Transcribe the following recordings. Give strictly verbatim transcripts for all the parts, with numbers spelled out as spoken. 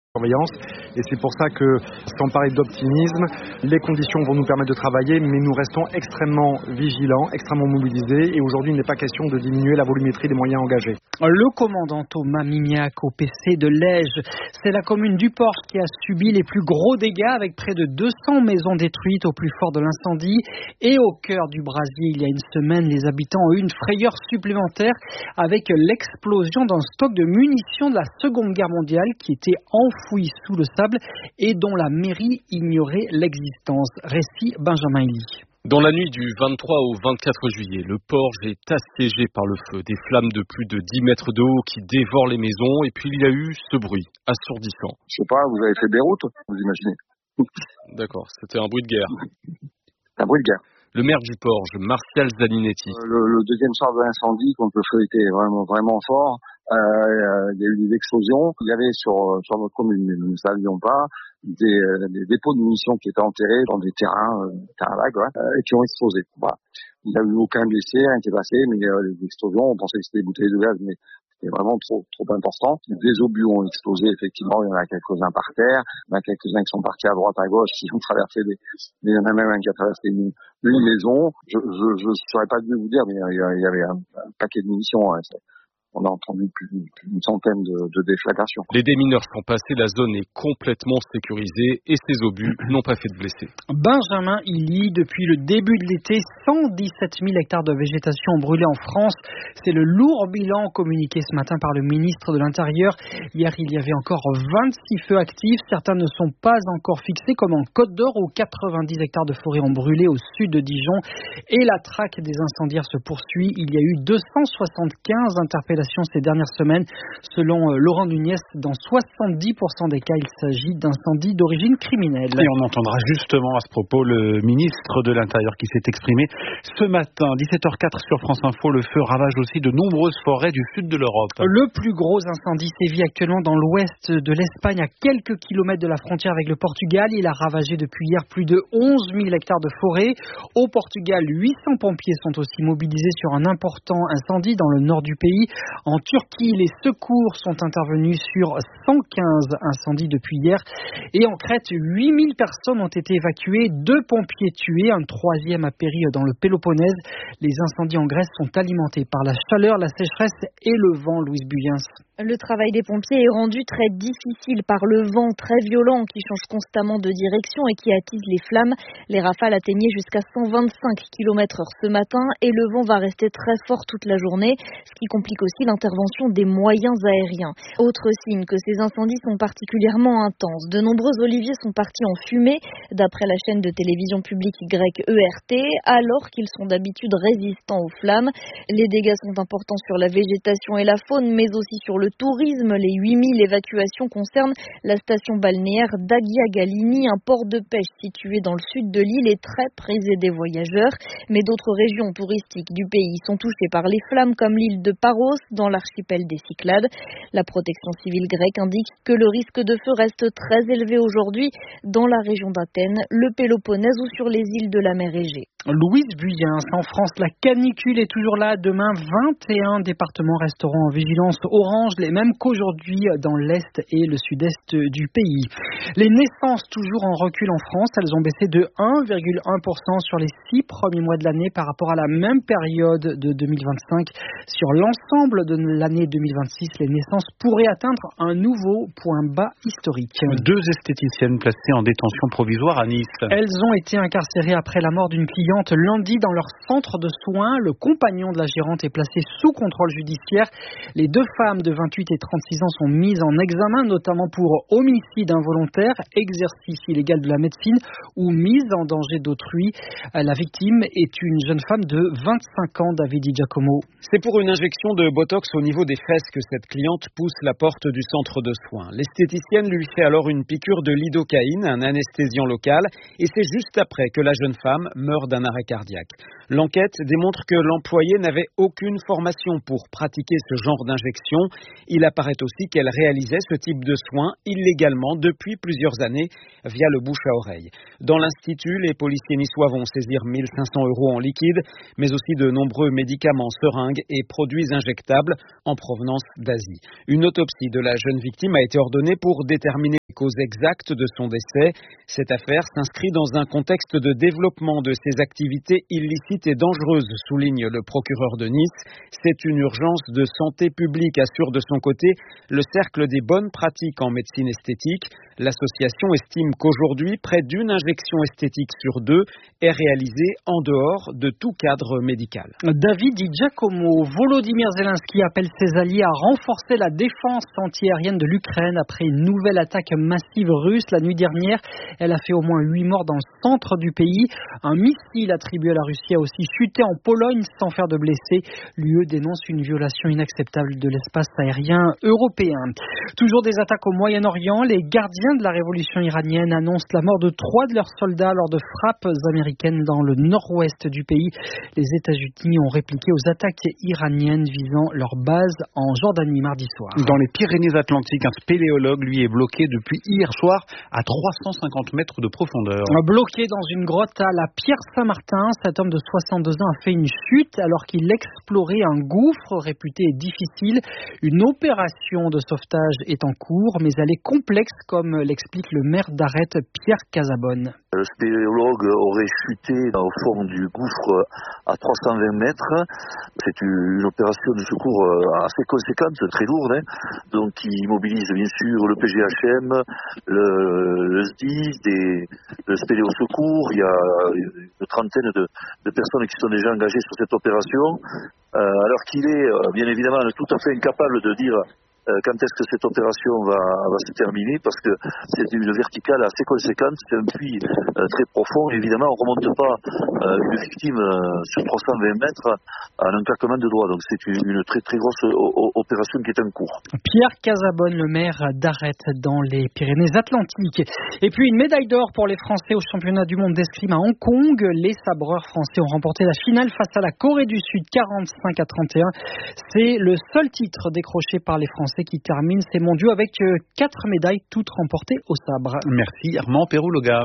surveillance et c'est pour ça que, sans parler d'optimisme, les conditions vont nous permettre de travailler, mais nous restons extrêmement vigilants, extrêmement mobilisés et aujourd'hui il n'est pas question de diminuer la volumétrie des moyens engagés. Le commandant Thomas Mignac au P C de Lège, c'est la commune du Porche qui a subi les plus gros dégâts avec près de deux cents maisons détruites au plus fort de l'incendie et au cœur du brasier il y a une semaine, les habitants ont eu une frayeur supplémentaire avec l'explosion d'un stock de munitions de la Seconde Guerre mondiale qui était enfoui sous le sable et dont la mairie ignorait l'existence. Récit Benjamin Elie. Dans la nuit du vingt-trois au vingt-quatre juillet, le Porche est assiégé par le feu. Des flammes de plus de dix mètres de haut qui dévorent les maisons. Et puis il y a eu ce bruit assourdissant. Je sais pas, vous avez fait Beyrouth, vous imaginez? D'accord, c'était un bruit de guerre. Un bruit de guerre. Le maire du Porche, Martial Zaninetti. Euh, le, le deuxième soir de l'incendie, quand le feu était vraiment, vraiment fort, euh, il y a eu des explosions. Il y avait sur, sur notre commune, nous ne savions pas, des, des dépôts de munitions qui étaient enterrés dans des terrains, euh, terrains vagues, ouais, euh, et qui ont explosé. Voilà. Il n'y a eu aucun blessé, rien qui est passé, mais euh, les explosions, on pensait que c'était des bouteilles de gaz, mais c'était vraiment trop, trop important. Des obus ont explosé, effectivement, il y en a quelques-uns par terre, il y en a quelques-uns qui sont partis à droite, à gauche, qui ont traversé des, mais il y en a même un qui a traversé une, une maison. Je, je, je saurais pas mieux vous dire, mais il y avait un, un paquet de munitions, hein. On a entendu plus, plus d'une centaine de, de déflagrations. Les démineurs sont passés, la zone est complètement sécurisée et ces obus n'ont pas fait de blessés. Benjamin Elie, depuis le début de l'été, cent dix-sept mille hectares de végétation ont brûlé en France. C'est le lourd bilan communiqué ce matin par le ministre de l'Intérieur. Hier, il y avait encore vingt-six feux actifs. Certains ne sont pas encore fixés, comme en Côte d'Or, où quatre-vingt-dix hectares de forêt ont brûlé au sud de Dijon. Et la traque des incendiaires se poursuit. Il y a eu deux cent soixante-quinze interpellations ces dernières semaines. Selon Laurent Nunez, dans soixante-dix pour cent des cas, il s'agit d'incendies d'origine criminelle. Et on entendra justement à ce propos le ministre de l'Intérieur qui s'est exprimé ce matin. dix-sept heures quatre sur France Info, le feu ravage aussi de nombreuses forêts du sud de l'Europe. Le plus gros incendie sévit actuellement dans l'ouest de l'Espagne, à quelques kilomètres de la frontière avec le Portugal. Il a ravagé depuis hier plus de onze mille hectares de forêt. Au Portugal, huit cents pompiers sont aussi mobilisés sur un important incendie dans le nord du pays. En Turquie, les secours sont intervenus sur cent quinze incendies depuis hier. Et en Crète, huit mille personnes ont été évacuées, deux pompiers tués, un troisième a péri dans le Péloponnèse. Les incendies en Grèce sont alimentés par la chaleur, la sécheresse et le vent, Louise Buyens. Le travail des pompiers est rendu très difficile par le vent très violent qui change constamment de direction et qui attise les flammes. Les rafales atteignaient jusqu'à cent vingt-cinq kilomètres heure ce matin et le vent va rester très fort toute la journée, ce qui complique aussi l'intervention des moyens aériens. Autre signe que ces incendies sont particulièrement intenses. De nombreux oliviers sont partis en fumée, d'après la chaîne de télévision publique grecque E R T, alors qu'ils sont d'habitude résistants aux flammes. Les dégâts sont importants sur la végétation et la faune, mais aussi sur le tourisme. Les huit mille évacuations concernent la station balnéaire d'Agia Galini, un port de pêche situé dans le sud de l'île et très prisé des voyageurs. Mais d'autres régions touristiques du pays sont touchées par les flammes, comme l'île de Paros, dans l'archipel des Cyclades. La protection civile grecque indique que le risque de feu reste très élevé aujourd'hui dans la région d'Athènes, le Péloponnèse ou sur les îles de la mer Égée. Louise Buyens, en France, la canicule est toujours là. Demain, vingt et un départements resteront en vigilance orange, les mêmes qu'aujourd'hui dans l'Est et le Sud-Est du pays. Les naissances toujours en recul en France, elles ont baissé de un virgule un pour cent sur les six premiers mois de l'année par rapport à la même période de deux mille vingt-cinq. Sur l'ensemble de l'année deux mille vingt-six, les naissances pourraient atteindre un nouveau point bas historique. Deux esthéticiennes placées en détention provisoire à Nice. Elles ont été incarcérées après la mort d'une cliente lundi dans leur centre de soins. Le compagnon de la gérante est placé sous contrôle judiciaire. Les deux femmes de vingt-huit et trente-six ans sont mises en examen, notamment pour homicide involontaire, exercice illégal de la médecine ou mise en danger d'autrui. La victime est une jeune femme de vingt-cinq ans, David Di Giacomo. C'est pour une injection de botox au niveau des fesses que cette cliente pousse la porte du centre de soins. L'esthéticienne lui fait alors une piqûre de lidocaïne, un anesthésiant local, et c'est juste après que la jeune femme meurt d'un arrêt cardiaque. L'enquête démontre que l'employé n'avait aucune formation pour pratiquer ce genre d'injection. Il apparaît aussi qu'elle réalisait ce type de soins illégalement depuis plusieurs années via le bouche à oreille. Dans l'institut, les policiers niçois vont saisir mille cinq cents euros en liquide, mais aussi de nombreux médicaments, seringues et produits injectables en provenance d'Asie. Une autopsie de la jeune victime a été ordonnée pour déterminer Les causes exactes de son décès. Cette affaire s'inscrit dans un contexte de développement de ces activités illicites et dangereuses, souligne le procureur de Nice. C'est une urgence de santé publique, assure de son côté le cercle des bonnes pratiques en médecine esthétique. L'association estime qu'aujourd'hui, près d'une injection esthétique sur deux est réalisée en dehors de tout cadre médical. David Di Giacomo, Volodymyr Zelensky appelle ses alliés à renforcer la défense antiaérienne de l'Ukraine après une nouvelle attaque massive russe la nuit dernière. Elle a fait au moins huit morts dans le centre du pays. Un missile attribué à la Russie a aussi chuté en Pologne sans faire de blessés. L'U E dénonce une violation inacceptable de l'espace aérien européen. Toujours des attaques au Moyen-Orient. Les gardiens de la révolution iranienne annoncent la mort de trois de leurs soldats lors de frappes américaines dans le nord-ouest du pays. Les États-Unis ont répliqué aux attaques iraniennes visant leur base en Jordanie mardi soir. Dans les Pyrénées-Atlantiques, un spéléologue, lui, est bloqué depuis hier soir à trois cent cinquante mètres de profondeur. Bloqué dans une grotte à la Pierre-Saint-Martin, cet homme de soixante-deux ans a fait une chute alors qu'il explorait un gouffre réputé difficile. Une opération de sauvetage est en cours, mais elle est complexe, comme l'explique le maire d'Arrête, Pierre Casabonne. Le spéléologue aurait chuté au fond du gouffre à trois cent vingt mètres. C'est une opération de secours assez conséquente, très lourde, hein. Donc il mobilise bien sûr le P G H M, le, le S D I S, des, le spéléo secours. Il y a une trentaine de, de personnes qui sont déjà engagées sur cette opération. Euh, alors qu'il est bien évidemment tout à fait incapable de dire quand est-ce que cette opération va, va se terminer, parce que c'est une verticale assez conséquente, c'est un puits euh, très profond, et évidemment on ne remonte pas euh, une victime euh, sur trois cent vingt mètres à un claquement de doigts, donc c'est une, une très très grosse o- opération qui est en cours. Pierre Casabonne, le maire d'Arrête dans les Pyrénées-Atlantiques. Et puis une médaille d'or pour les Français au championnat du monde d'escrime à Hong Kong. Les sabreurs français ont remporté la finale face à la Corée du Sud, quarante-cinq à trente et un. C'est le seul titre décroché par les Français qui termine ces mondiaux avec quatre médailles, toutes remportées au sabre. Merci Armand Perrouloga.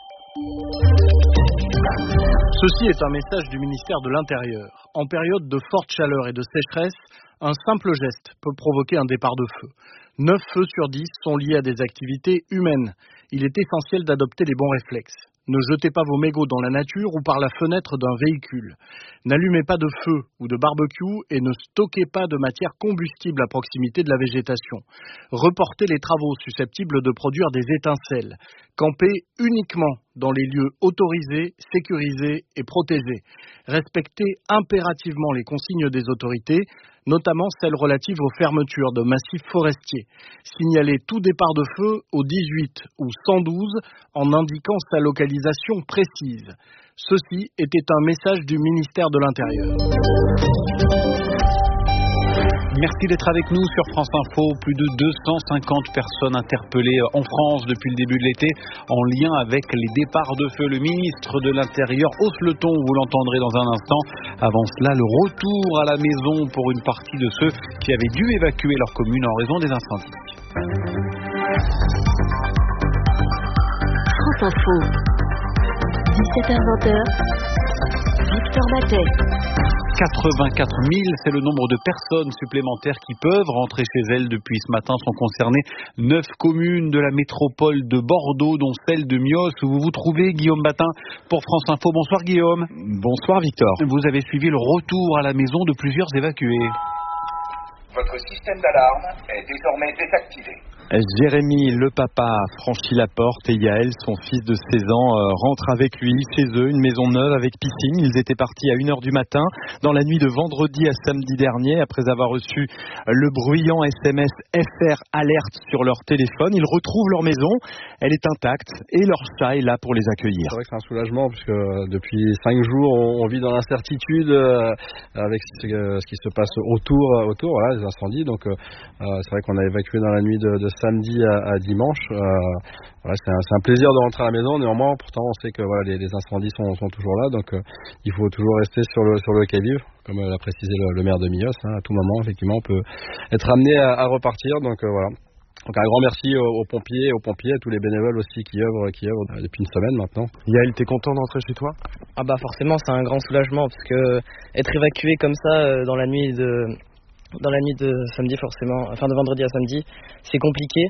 Ceci est un message du ministère de l'Intérieur. En période de forte chaleur et de sécheresse, un simple geste peut provoquer un départ de feu. neuf feux sur dix sont liés à des activités humaines. Il est essentiel d'adopter les bons réflexes. Ne jetez pas vos mégots dans la nature ou par la fenêtre d'un véhicule. N'allumez pas de feu ou de barbecue et ne stockez pas de matière combustible à proximité de la végétation. Reportez les travaux susceptibles de produire des étincelles. Campez uniquement dans les lieux autorisés, sécurisés et protégés. Respectez impérativement les consignes des autorités, notamment celles relatives aux fermetures de massifs forestiers. Signalez tout départ de feu au dix-huit ou cent douze en indiquant sa localisation précise. Ceci était un message du ministère de l'Intérieur. Merci d'être avec nous sur France Info. Plus de deux cent cinquante personnes interpellées en France depuis le début de l'été en lien avec les départs de feu. Le ministre de l'Intérieur hausse le ton, vous l'entendrez dans un instant. Avant cela, le retour à la maison pour une partie de ceux qui avaient dû évacuer leur commune en raison des incendies. France Info, dix-sept heures vingt, Victor Matet. quatre-vingt-quatre mille, c'est le nombre de personnes supplémentaires qui peuvent rentrer chez elles depuis ce matin. Sont concernées neuf communes de la métropole de Bordeaux, dont celle de Mios, où vous vous trouvez, Guillaume Batin, pour France Info. Bonsoir Guillaume. Bonsoir Victor. Vous avez suivi le retour à la maison de plusieurs évacués. Votre système d'alarme est désormais désactivé. Jérémy, le papa, a franchi la porte et Yaël, son fils de seize ans, rentre avec lui chez eux, une maison neuve avec piscine. Ils étaient partis à une heure du matin dans la nuit de vendredi à samedi dernier après avoir reçu le bruyant S M S F R alerte sur leur téléphone. Ils retrouvent leur maison, elle est intacte et leur chat est là pour les accueillir. C'est vrai que c'est un soulagement puisque depuis cinq jours on vit dans l'incertitude avec ce qui se passe autour, autour voilà, des incendies. Donc c'est vrai qu'on a évacué dans la nuit de, de samedi à, à dimanche. Euh, voilà, c'est, un, c'est un plaisir de rentrer à la maison. Néanmoins, pourtant, on sait que voilà, les, les incendies sont, sont toujours là, donc euh, il faut toujours rester sur le sur le qui-vive, comme l'a précisé le, le maire de Mios. Hein, à tout moment, effectivement, on peut être amené à, à repartir. Donc euh, voilà. Donc un grand merci aux, aux pompiers, aux pompiers, à tous les bénévoles aussi qui œuvrent, qui œuvrent depuis une semaine maintenant. Yaël, t'es content d'entrer chez toi ? Ah bah forcément, c'est un grand soulagement parce que être évacué comme ça euh, dans la nuit de Dans la nuit de samedi forcément, enfin de vendredi à samedi, c'est compliqué.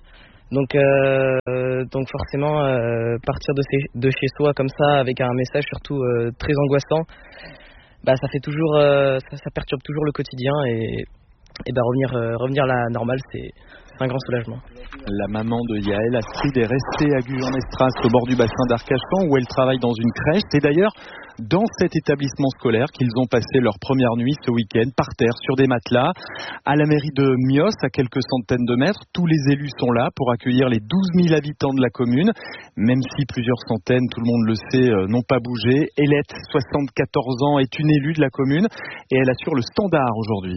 Donc, euh, donc forcément, euh, partir de, ces, de chez soi comme ça, avec un message surtout euh, très angoissant, bah, ça fait toujours, euh, ça, ça perturbe toujours le quotidien et, et bah, revenir, euh, revenir à la normale, c'est un grand soulagement. La maman de Yael, Astrid, est restée à Gujan-Mestras au bord du bassin d'Arcachon où elle travaille dans une crèche. C'est d'ailleurs dans cet établissement scolaire qu'ils ont passé leur première nuit ce week-end, par terre, sur des matelas. À la mairie de Mios, à quelques centaines de mètres, tous les élus sont là pour accueillir les douze mille habitants de la commune. Même si plusieurs centaines, tout le monde le sait, n'ont pas bougé. Hélette, soixante-quatorze ans, est une élue de la commune et elle assure le standard aujourd'hui.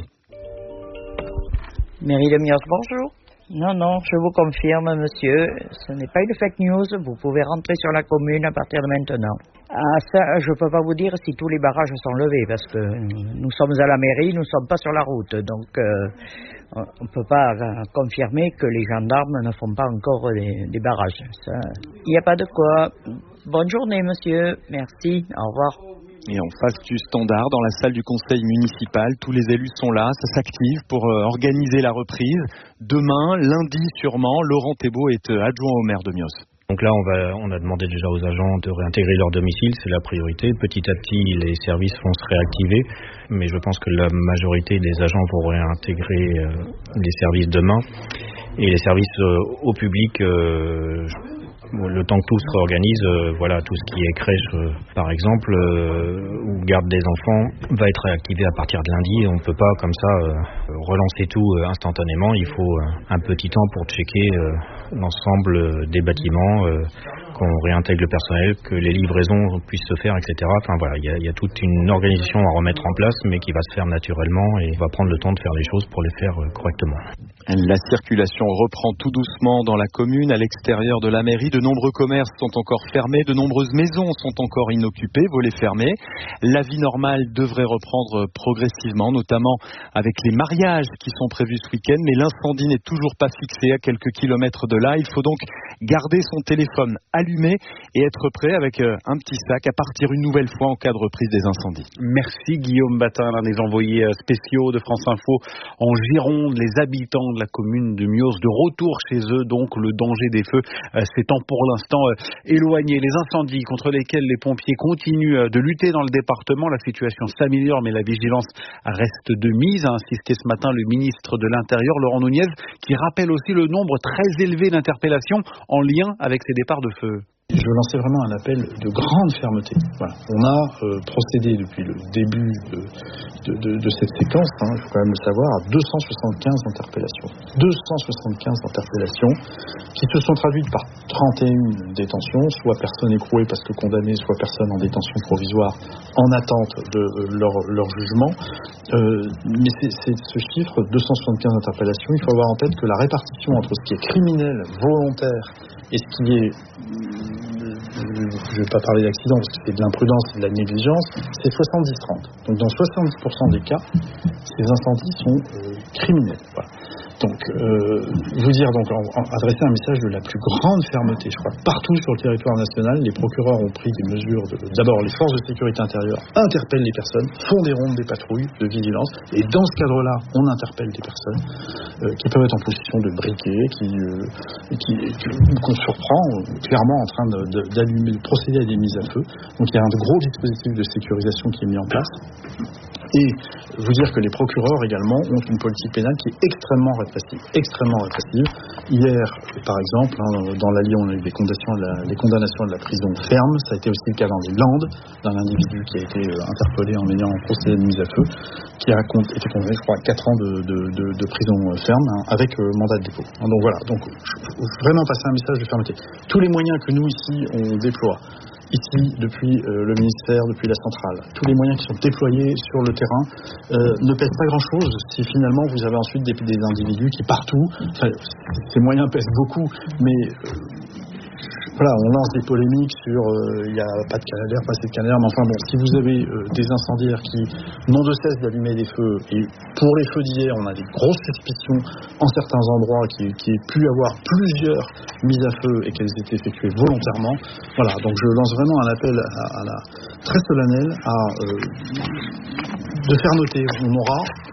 Mairie de Mios, bonjour. Non, non, je vous confirme, monsieur, ce n'est pas une fake news, vous pouvez rentrer sur la commune à partir de maintenant. Ah, ça, je ne peux pas vous dire si tous les barrages sont levés, parce que nous sommes à la mairie, nous ne sommes pas sur la route, donc euh, on ne peut pas euh, confirmer que les gendarmes ne font pas encore des, des barrages. Il n'y a pas de quoi. Bonne journée, monsieur, merci, au revoir. Et en face du standard, dans la salle du conseil municipal, tous les élus sont là, ça s'active pour euh, organiser la reprise. Demain, lundi sûrement, Laurent Thébault est euh, adjoint au maire de Mios. Donc là, on, va, on a demandé déjà aux agents de réintégrer leur domicile, c'est la priorité. Petit à petit, les services vont se réactiver, mais je pense que la majorité des agents vont réintégrer euh, les services demain. Et les services euh, au public... Euh, le temps que tout se réorganise, euh, voilà, tout ce qui est crèche, euh, par exemple, euh, ou garde des enfants, va être réactivé à partir de lundi. On ne peut pas comme ça euh, relancer tout euh, instantanément. Il faut euh, un petit temps pour checker euh, l'ensemble euh, des bâtiments, euh, qu'on réintègre le personnel, que les livraisons puissent se faire, et cetera. Enfin voilà, il y a, y a toute une organisation à remettre en place, mais qui va se faire naturellement et on va prendre le temps de faire les choses pour les faire euh, correctement. La circulation reprend tout doucement dans la commune, à l'extérieur de la mairie. De nombreux commerces sont encore fermés, de nombreuses maisons sont encore inoccupées, volets fermés. La vie normale devrait reprendre progressivement, notamment avec les mariages qui sont prévus ce week-end. Mais l'incendie n'est toujours pas fixé à quelques kilomètres de là. Il faut donc garder son téléphone allumé et être prêt avec un petit sac à partir une nouvelle fois en cas de reprise des incendies. Merci Guillaume Batin, l'un des envoyés spéciaux de France Info en Gironde. Les habitants de la commune de Mios de retour chez eux, donc le danger des feux euh, s'étant pour l'instant euh, éloigné. Les incendies contre lesquels les pompiers continuent euh, de lutter dans le département, la situation s'améliore mais la vigilance reste de mise, a insisté ce matin le ministre de l'Intérieur Laurent Nunez, qui rappelle aussi le nombre très élevé d'interpellations en lien avec ces départs de feu. Je veux lancer vraiment un appel de grande fermeté. Voilà. On a euh, procédé depuis le début de, de, de, de cette séquence, hein, il faut quand même le savoir, à deux cent soixante-quinze interpellations. deux cent soixante-quinze interpellations qui se sont traduites par trente et une détentions, soit personnes écrouées parce que condamnées, soit personnes en détention provisoire en attente de euh, leur, leur jugement. Euh, mais c'est, c'est ce chiffre, deux cent soixante-quinze interpellations, il faut avoir en tête que la répartition entre ce qui est criminel, volontaire, et ce qui est, je ne vais pas parler d'accident parce que c'est de l'imprudence et de la négligence, c'est soixante-dix trente. Donc dans soixante-dix pour cent des cas, ces incendies sont euh, criminels. Voilà. Donc, euh, vous dire donc en, en, adresser un message de la plus grande fermeté. Je crois que partout sur le territoire national, les procureurs ont pris des mesures. De, d'abord, les forces de sécurité intérieure interpellent les personnes, font des rondes, des patrouilles de vigilance, et dans ce cadre-là, on interpelle des personnes euh, qui peuvent être en position de briquer, qui, euh, qui, qui qu'on surprend euh, clairement en train de, de, d'allumer, de procéder à des mises à feu. Donc, il y a un gros dispositif de sécurisation qui est mis en place. Et vous dire que les procureurs également ont une politique pénale qui est extrêmement répressive, extrêmement répressive. Hier, par exemple, hein, dans l'Allier, on a eu des condamnations, de la, des condamnations de la prison ferme. Ça a été aussi le cas dans les Landes, d'un individu qui a été euh, interpellé en ayant procédé de mise à feu, qui a été condamné, je crois, à quatre ans de, de, de, de prison ferme, hein, avec euh, mandat de dépôt. Hein, donc voilà, donc vraiment passer un message de fermeté. Tous les moyens que nous ici on déploie, ici, depuis euh, le ministère, depuis la centrale, tous les moyens qui sont déployés sur le terrain euh, ne pèsent pas grand-chose si finalement vous avez ensuite des, des individus qui partout, enfin, ces moyens pèsent beaucoup, mais euh, voilà, on lance des polémiques sur il euh, n'y a pas de Canadair, pas assez de Canadair, mais enfin bon, si vous avez euh, des incendiaires qui n'ont de cesse d'allumer des feux, et pour les feux d'hier, on a des grosses suspicions en certains endroits qui, qui aient pu avoir plusieurs mises à feu et qu'elles étaient effectuées volontairement. Voilà, donc je lance vraiment un appel à, à la très solennel à euh, de faire noter. On aura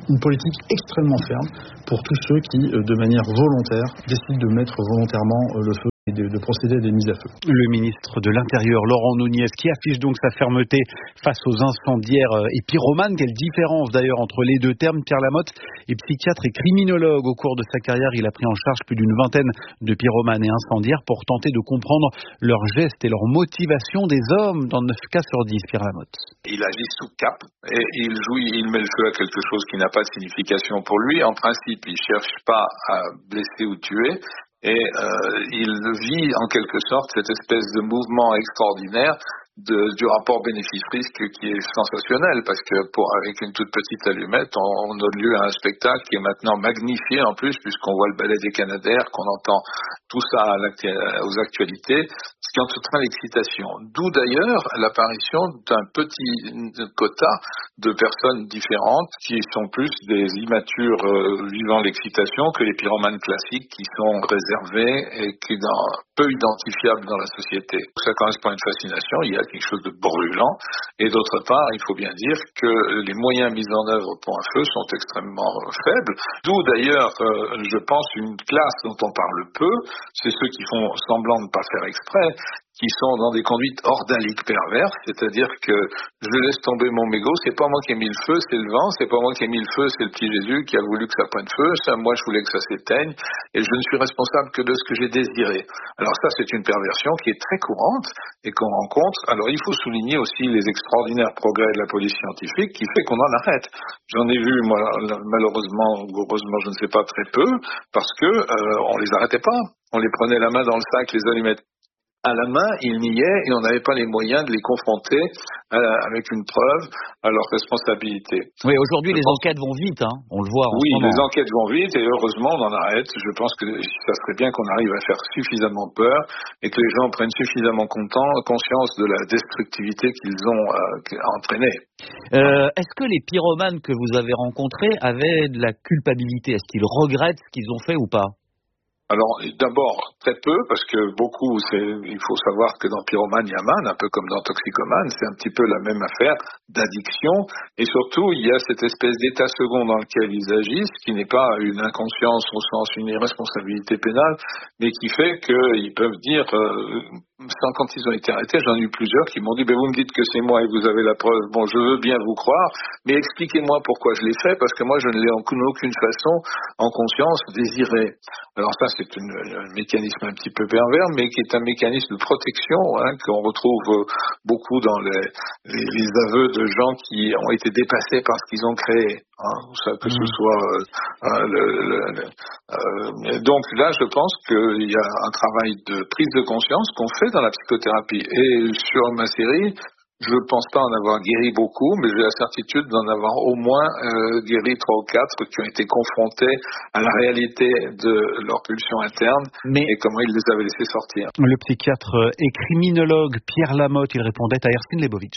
une politique extrêmement ferme pour tous ceux qui, de manière volontaire, décident de mettre volontairement le feu et de, de procéder à des mises à feu. Le ministre de l'Intérieur, Laurent Nunez, qui affiche donc sa fermeté face aux incendiaires et pyromanes. Quelle différence d'ailleurs entre les deux termes. Pierre Lamotte est psychiatre et criminologue. Au cours de sa carrière, il a pris en charge plus d'une vingtaine de pyromanes et incendiaires pour tenter de comprendre leurs gestes et leurs motivations des hommes dans neuf cas sur dix. Pierre Lamotte. Il agit sous cap et il jouit, il met le feu à quelque chose qui n'a pas de signification pour lui. En principe, il cherche pas à blesser ou tuer. Et euh, il vit en quelque sorte cette espèce de mouvement extraordinaire de, du rapport bénéfice-risque qui est sensationnel, parce que pour avec une toute petite allumette, on, on donne lieu à un spectacle qui est maintenant magnifié en plus, puisqu'on voit le ballet des Canadaires, qu'on entend tout ça à aux actualités, ce qui entretient l'excitation. D'où d'ailleurs l'apparition d'un petit quota de personnes différentes qui sont plus des immatures euh, vivant l'excitation que les pyromanes classiques qui sont réservés et qui sont peu identifiables dans la société. Ça correspond à une fascination, il y a quelque chose de brûlant, et d'autre part, il faut bien dire que les moyens mis en œuvre pour un feu sont extrêmement faibles, d'où d'ailleurs, euh, je pense, une classe dont on parle peu, c'est ceux qui font semblant de ne pas faire exprès, qui sont dans des conduites ordaliques perverses, c'est-à-dire que je laisse tomber mon mégot, c'est pas moi qui ai mis le feu, c'est le vent, c'est pas moi qui ai mis le feu, c'est le petit Jésus qui a voulu que ça prenne feu, ça, moi je voulais que ça s'éteigne, et je ne suis responsable que de ce que j'ai désiré. Alors ça, c'est une perversion qui est très courante et qu'on rencontre. Alors il faut souligner aussi les extraordinaires progrès de la police scientifique qui fait qu'on en arrête. J'en ai vu, moi, malheureusement, ou heureusement, je ne sais pas, très peu, parce que euh, on les arrêtait pas. On les prenait la main dans le sac, les allumettes à la main, ils niaient et on n'avait pas les moyens de les confronter euh, avec une preuve à leur responsabilité. Oui, aujourd'hui, je les pense... enquêtes vont vite, hein, on le voit en Oui, ce moment. les enquêtes vont vite et heureusement, on en arrête. Je pense que ça serait bien qu'on arrive à faire suffisamment peur et que les gens prennent suffisamment conscience de la destructivité qu'ils ont euh, entraînée. Euh, est-ce que les pyromanes que vous avez rencontrés avaient de la culpabilité? Est-ce qu'ils regrettent ce qu'ils ont fait ou pas? Alors, d'abord, très peu, parce que beaucoup, c'est, il faut savoir que dans pyromane, il y a man, un peu comme dans toxicomane, c'est un petit peu la même affaire d'addiction, et surtout, il y a cette espèce d'état second dans lequel ils agissent, qui n'est pas une inconscience au sens une irresponsabilité pénale, mais qui fait qu'ils peuvent dire, euh, quand ils ont été arrêtés, j'en ai eu plusieurs qui m'ont dit, ben, vous me dites que c'est moi et vous avez la preuve, bon, je veux bien vous croire, mais expliquez-moi pourquoi je l'ai fait, parce que moi, je ne l'ai en aucune façon, en conscience, désiré. Alors ça, c'est une, un mécanisme un petit peu pervers, mais qui est un mécanisme de protection hein, qu'on retrouve beaucoup dans les, les, les aveux de gens qui ont été dépassés par ce qu'ils ont créé. Hein, ça, que ce soit euh, le, le, le, euh, donc là, je pense qu'il y a un travail de prise de conscience qu'on fait dans la psychothérapie. Et sur ma série, je ne pense pas en avoir guéri beaucoup, mais j'ai la certitude d'en avoir au moins euh, guéri trois ou quatre qui ont été confrontés à la réalité de leur pulsion interne mais et comment ils les avaient laissés sortir. Le psychiatre et criminologue Pierre Lamotte, il répondait à Ersin Lebovic.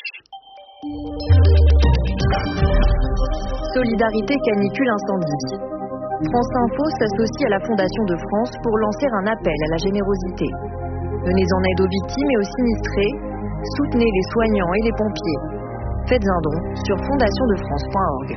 Solidarité canicule incendie. France Info s'associe à la Fondation de France pour lancer un appel à la générosité. Venez en aide aux victimes et aux sinistrés. Soutenez les soignants et les pompiers. Faites un don sur fondation de france point org.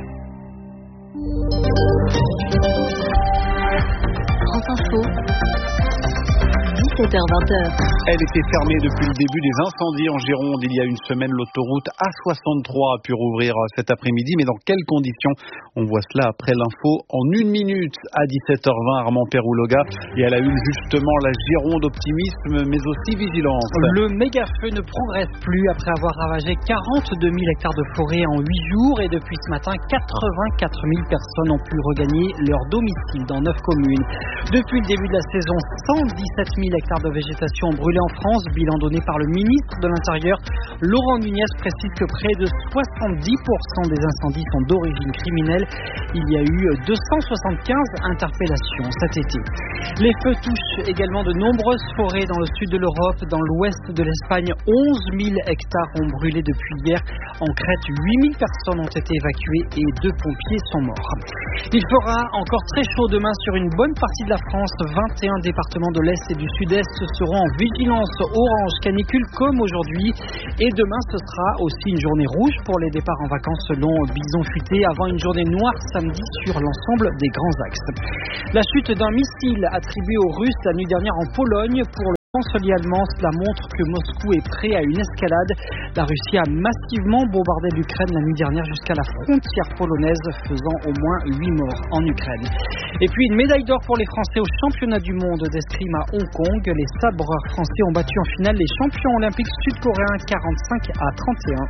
France Info, dix-sept heures vingt. Elle était fermée depuis le début des incendies en Gironde. Il y a une semaine, l'autoroute A soixante-trois a pu rouvrir cet après-midi. Mais dans quelles conditions? On voit cela après l'info en une minute à dix-sept heures vingt. Armand Perouloga. Et à la une, justement, la Gironde, optimisme, mais aussi vigilance. Le méga-feu ne progresse plus après avoir ravagé quarante-deux mille hectares de forêt en huit jours. Et depuis ce matin, quatre-vingt-quatre mille personnes ont pu regagner leur domicile dans neuf communes. Depuis le début de la saison, cent dix-sept mille hectares de végétation ont brûlé en France, bilan donné par le ministre de l'Intérieur. Laurent Nunez précise que près de soixante-dix pour cent des incendies sont d'origine criminelle. Il y a eu deux cent soixante-quinze interpellations cet été. Les feux touchent également de nombreuses forêts dans le sud de l'Europe. Dans l'ouest de l'Espagne, onze mille hectares ont brûlé depuis hier. En Crète, huit mille personnes ont été évacuées et deux pompiers sont morts. Il fera encore très chaud demain sur une bonne partie de la France. vingt et un départements de l'Est et du Sud-Est l'Est seront en vigilance orange canicule comme aujourd'hui. Et demain, ce sera aussi une journée rouge pour les départs en vacances selon Bison Futé, avant une journée noire samedi sur l'ensemble des grands axes. La chute d'un missile attribué aux Russes la nuit dernière en Pologne pour le chancelier allemand, cela montre que Moscou est prêt à une escalade. La Russie a massivement bombardé l'Ukraine la nuit dernière jusqu'à la frontière polonaise, faisant au moins huit morts en Ukraine. Et puis une médaille d'or pour les Français au championnat du monde d'escrime à Hong Kong. Les sabreurs français ont battu en finale les champions olympiques sud-coréens quarante-cinq à trente et un.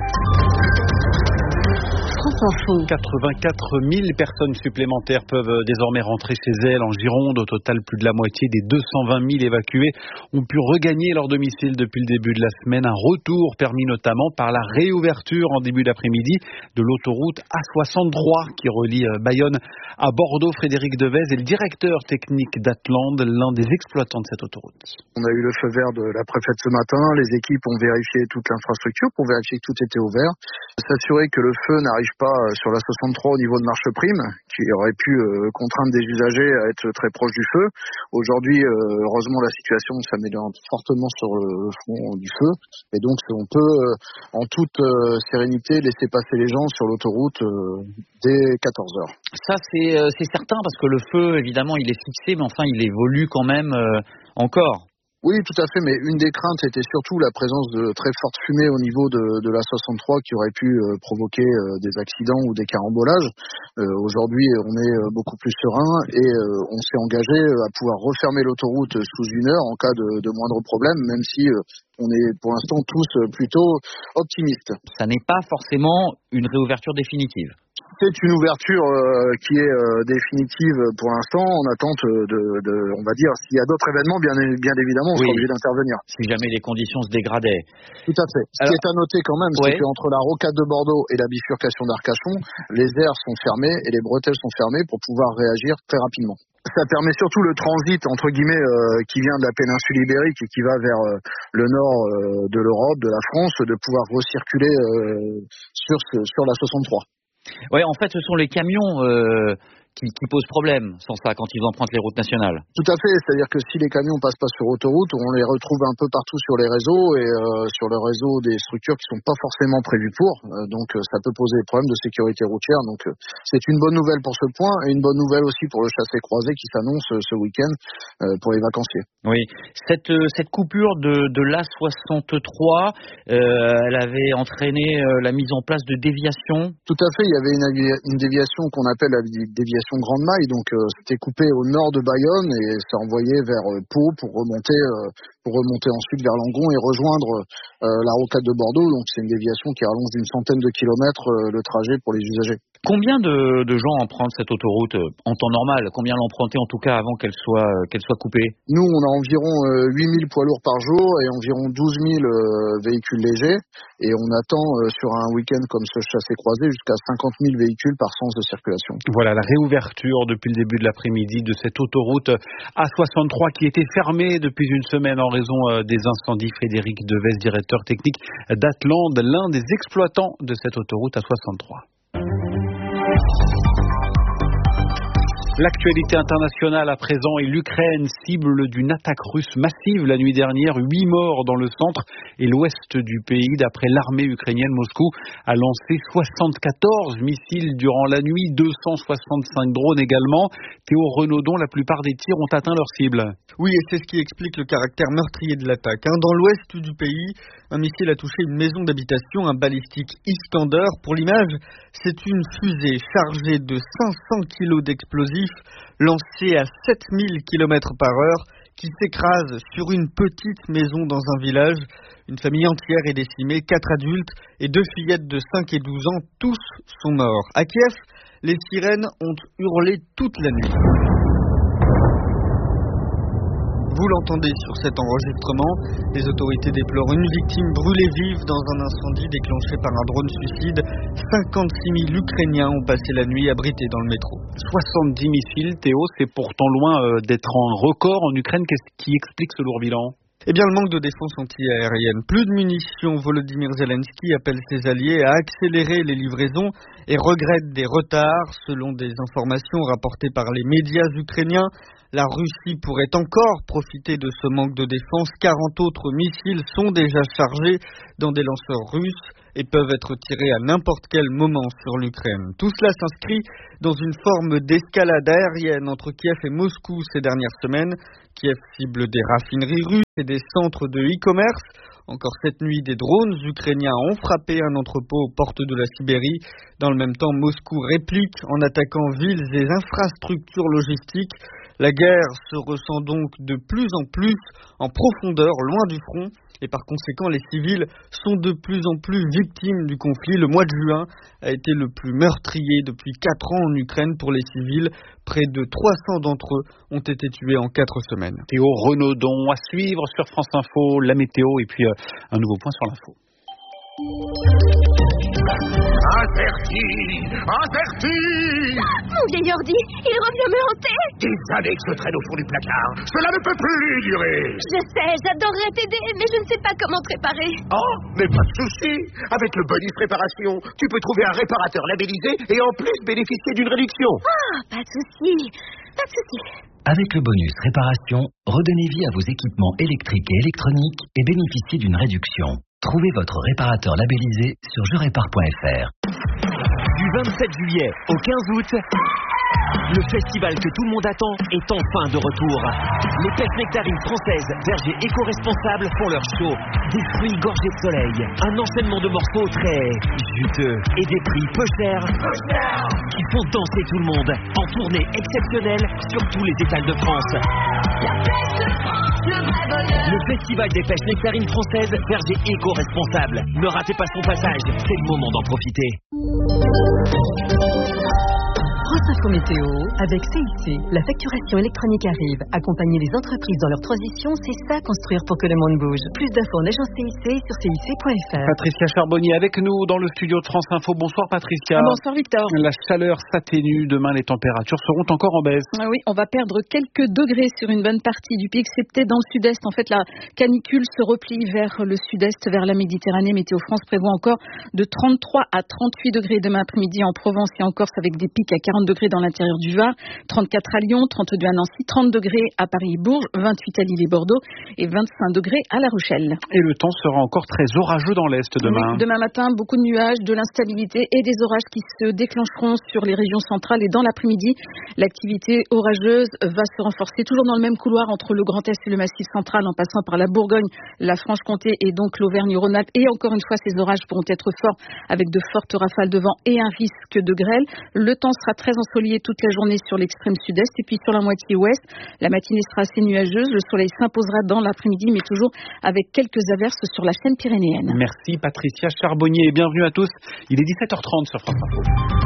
quatre-vingt-quatre mille personnes supplémentaires peuvent désormais rentrer chez elles en Gironde. Au total, plus de la moitié des deux cent vingt mille évacués ont pu regagner leur domicile depuis le début de la semaine. Un retour permis notamment par la réouverture en début d'après-midi de l'autoroute A soixante-trois qui relie Bayonne à Bordeaux. Frédéric Devez est le directeur technique d'Atland, l'un des exploitants de cette autoroute. On a eu le feu vert de la préfète ce matin. Les équipes ont vérifié toute l'infrastructure pour vérifier que tout était ouvert. S'assurer que le feu n'arrive pas sur la soixante-trois au niveau de Marche Prime, qui aurait pu euh, contraindre des usagers à être très proches du feu. Aujourd'hui, euh, heureusement, la situation s'améliore fortement sur le front du feu. Et donc, on peut, euh, en toute euh, sérénité, laisser passer les gens sur l'autoroute euh, dès quatorze heures. Ça, c'est, euh, c'est certain, parce que le feu, évidemment, il est fixé, mais enfin, il évolue quand même euh, encore. Oui, tout à fait, mais une des craintes était surtout la présence de très fortes fumées au niveau de, de la soixante-trois qui aurait pu euh, provoquer euh, des accidents ou des carambolages. Euh, aujourd'hui, on est euh, beaucoup plus serein et euh, on s'est engagé à pouvoir refermer l'autoroute sous une heure en cas de, de moindre problème, même si euh, on est pour l'instant tous plutôt optimistes. Ça n'est pas forcément une réouverture définitive. C'est une ouverture euh, qui est euh, définitive pour l'instant, en attente de, de, on va dire, s'il y a d'autres événements, bien, bien évidemment, on oui. sera obligé d'intervenir. Si jamais les conditions se dégradaient. Tout à fait. Ce Alors, qui est à noter quand même, ouais. c'est qu'entre la rocade de Bordeaux et la bifurcation d'Arcachon, les aires sont fermées et les bretelles sont fermées pour pouvoir réagir très rapidement. Ça permet surtout le transit, entre guillemets, euh, qui vient de la péninsule ibérique et qui va vers euh, le nord euh, de l'Europe, de la France, de pouvoir recirculer euh, sur, sur la soixante-trois. Ouais, en fait, ce sont les camions euh, qui, qui posent problème sans ça quand ils empruntent les routes nationales. Tout à fait, c'est-à-dire que si les camions passent pas sur autoroute, on les retrouve un peu partout sur les réseaux et euh, sur le réseau des structures qui sont pas forcément prévues pour. Euh, donc euh, ça peut poser des problèmes de sécurité routière. Donc euh, c'est une bonne nouvelle pour ce point et une bonne nouvelle aussi pour le chassé-croisé qui s'annonce euh, ce week-end euh, pour les vacanciers. Oui, cette euh, cette coupure de de l'A soixante-trois, euh, elle avait entraîné euh, la mise en place de déviations. Tout à fait, il y avait une, une déviation qu'on appelle la déviation grande maille, donc euh, c'était coupé au nord de Bayonne et ça envoyait vers euh, Pau pour remonter euh, pour remonter ensuite vers Langon et rejoindre euh, la rocade de Bordeaux. Donc c'est une déviation qui rallonge d'une centaine de kilomètres euh, le trajet pour les usagers. Combien de, de gens empruntent cette autoroute en temps normal? Combien l'empruntaient en tout cas avant qu'elle soit, qu'elle soit coupée? Nous, on a environ euh, huit mille poids lourds par jour et environ douze mille euh, véhicules légers. Et on attend euh, sur un week-end comme ce chassé-croisé jusqu'à cinquante mille véhicules par sens de circulation. Voilà la réouverture depuis le début de l'après-midi de cette autoroute A soixante-trois qui était fermée depuis une semaine en raison des incendies. Frédéric Devez, directeur technique d'Atland, l'un des exploitants de cette autoroute A soixante-trois. L'actualité internationale à présent et l'Ukraine cible d'une attaque russe massive la nuit dernière. Huit morts dans le centre et l'ouest du pays. D'après l'armée ukrainienne, Moscou a lancé soixante-quatorze missiles durant la nuit, deux cent soixante-cinq drones également. Théo Renaudon, la plupart des tirs ont atteint leur cible. Oui, et c'est ce qui explique le caractère meurtrier de l'attaque. Dans l'ouest du pays, un missile a touché une maison d'habitation, un balistique Iskander. Pour l'image, c'est une fusée chargée de cinq cents kilos d'explosifs lancée à sept mille kilomètres par heure qui s'écrase sur une petite maison dans un village. Une famille entière est décimée, quatre adultes et deux fillettes de cinq et douze ans, tous sont morts. À Kiev, les sirènes ont hurlé toute la nuit. Vous l'entendez sur cet enregistrement, les autorités déplorent une victime brûlée vive dans un incendie déclenché par un drone suicide. cinquante-six mille Ukrainiens ont passé la nuit abrités dans le métro. soixante-dix missiles, Théo, c'est pourtant loin euh, d'être un record en Ukraine. Qu'est-ce qui explique ce lourd bilan ? Eh bien, le manque de défense anti-aérienne. Plus de munitions, Volodymyr Zelensky appelle ses alliés à accélérer les livraisons et regrette des retards. Selon des informations rapportées par les médias ukrainiens, La Russie pourrait encore profiter de ce manque de défense. quarante autres missiles sont déjà chargés dans des lanceurs russes et peuvent être tirés à n'importe quel moment sur l'Ukraine. Tout cela s'inscrit dans une forme d'escalade aérienne entre Kiev et Moscou ces dernières semaines. Kiev cible des raffineries russes et des centres de e-commerce. Encore cette nuit, des drones ukrainiens ont frappé un entrepôt aux portes de la Sibérie. Dans le même temps, Moscou réplique en attaquant villes et infrastructures logistiques. La guerre se ressent donc de plus en plus en profondeur, loin du front. Et par conséquent, les civils sont de plus en plus victimes du conflit. Le mois de juin a été le plus meurtrier depuis quatre ans en Ukraine pour les civils. Près de trois cents d'entre eux ont été tués en quatre semaines. Théo Renaudon à suivre sur France Info, la météo et puis euh, un nouveau point sur l'info. Averti, averti. Mon vieil ordi, il revient me hanter. Des années que se traîne au fond du placard. Cela ne peut plus durer. Je sais, j'adorerais t'aider, mais je ne sais pas comment te réparer. Oh, mais pas de souci. Avec le bonus réparation, tu peux trouver un réparateur labellisé et en plus bénéficier d'une réduction. Ah, pas de souci, pas de souci. Avec le bonus réparation, redonnez vie à vos équipements électriques et électroniques et bénéficiez d'une réduction. Trouvez votre réparateur labellisé sur je répare point f r. Du vingt-sept juillet au quinze août, le festival que tout le monde attend est enfin de retour. Les pêches nectarines françaises, vergers éco-responsables font leur show. Des fruits gorgés de soleil, un enchaînement de morceaux très juteux et des prix peu chers qui font danser tout le monde. En tournée exceptionnelle sur tous les étals de France. Le festival des pêches nectarines françaises, vergers éco-responsables. Ne ratez pas son passage, c'est le moment d'en profiter. France Info Météo, avec C I C, la facturation électronique arrive. Accompagner les entreprises dans leur transition, c'est ça construire pour que le monde bouge. Plus d'infos en agence C I C sur C I C point F R. Patricia Charbonnier avec nous dans le studio de France Info. Bonsoir Patricia. Bonsoir Victor. La chaleur s'atténue, demain les températures seront encore en baisse. Ah oui, on va perdre quelques degrés sur une bonne partie du pays, excepté dans le sud-est. En fait, la canicule se replie vers le sud-est, vers la Méditerranée. Météo France prévoit encore de trente-trois à trente-huit degrés demain après-midi en Provence et en Corse, avec des pics à quarante degrés dans l'intérieur du Var, trente-quatre à Lyon, trente-deux à Nancy, trente degrés à Paris et Bourges, vingt-huit à Lille et Bordeaux et vingt-cinq degrés à La Rochelle. Et le temps sera encore très orageux dans l'Est demain. Oui, demain matin, beaucoup de nuages, de l'instabilité et des orages qui se déclencheront sur les régions centrales, et dans l'après-midi, l'activité orageuse va se renforcer, toujours dans le même couloir entre le Grand Est et le Massif central, en passant par la Bourgogne, la Franche-Comté et donc l'Auvergne-Rhône-Alpes. Et encore une fois, ces orages pourront être forts avec de fortes rafales de vent et un risque de grêle. Le temps sera très ensoleillé toute la journée sur l'extrême sud-est, et puis sur la moitié ouest, la matinée sera assez nuageuse. Le soleil s'imposera dans l'après-midi, mais toujours avec quelques averses sur la chaîne pyrénéenne. Merci Patricia Charbonnier et bienvenue à tous. Il est dix-sept heures trente sur France Info.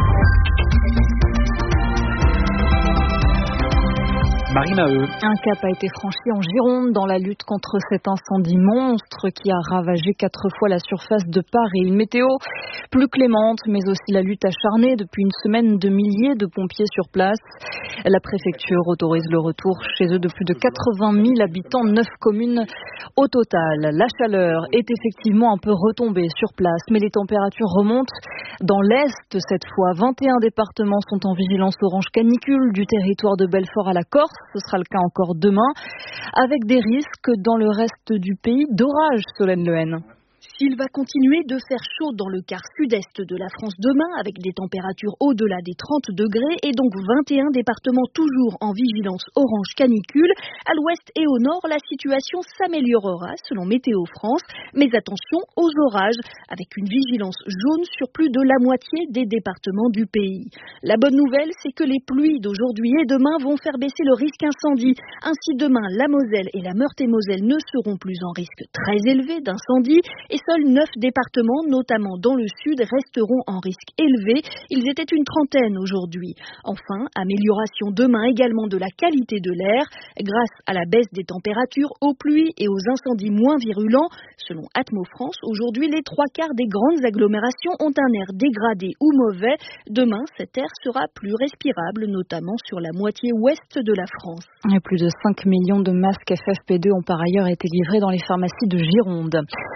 Marie Maheu. Un cap a été franchi en Gironde dans la lutte contre cet incendie monstre qui a ravagé quatre fois la surface de Paris. Une météo plus clémente, mais aussi la lutte acharnée depuis une semaine de milliers de pompiers sur place. La préfecture autorise le retour chez eux de plus de quatre-vingt mille habitants, neuf communes au total. La chaleur est effectivement un peu retombée sur place, mais les températures remontent dans l'Est cette fois. vingt et un départements sont en vigilance orange canicule, du territoire de Belfort à la Corse. Ce sera le cas encore demain, avec des risques dans le reste du pays d'orage, Solène Lehen. S'il va continuer de faire chaud dans le quart sud-est de la France demain, avec des températures au-delà des trente degrés, et donc vingt et un départements toujours en vigilance orange canicule. À l'ouest et au nord, la situation s'améliorera selon Météo France, mais attention aux orages, avec une vigilance jaune sur plus de la moitié des départements du pays. La bonne nouvelle, c'est que les pluies d'aujourd'hui et demain vont faire baisser le risque incendie. Ainsi, demain, la Moselle et la Meurthe-et-Moselle ne seront plus en risque très élevé d'incendie, et seuls neuf départements, notamment dans le sud, resteront en risque élevé. Ils étaient une trentaine aujourd'hui. Enfin, amélioration demain également de la qualité de l'air grâce à la baisse des températures, aux pluies et aux incendies moins virulents. Selon Atmo France, aujourd'hui, les trois quarts des grandes agglomérations ont un air dégradé ou mauvais. Demain, cet air sera plus respirable, notamment sur la moitié ouest de la France. Et plus de cinq millions de masques F F P deux ont par ailleurs été livrés dans les pharmacies de Gironde. La nature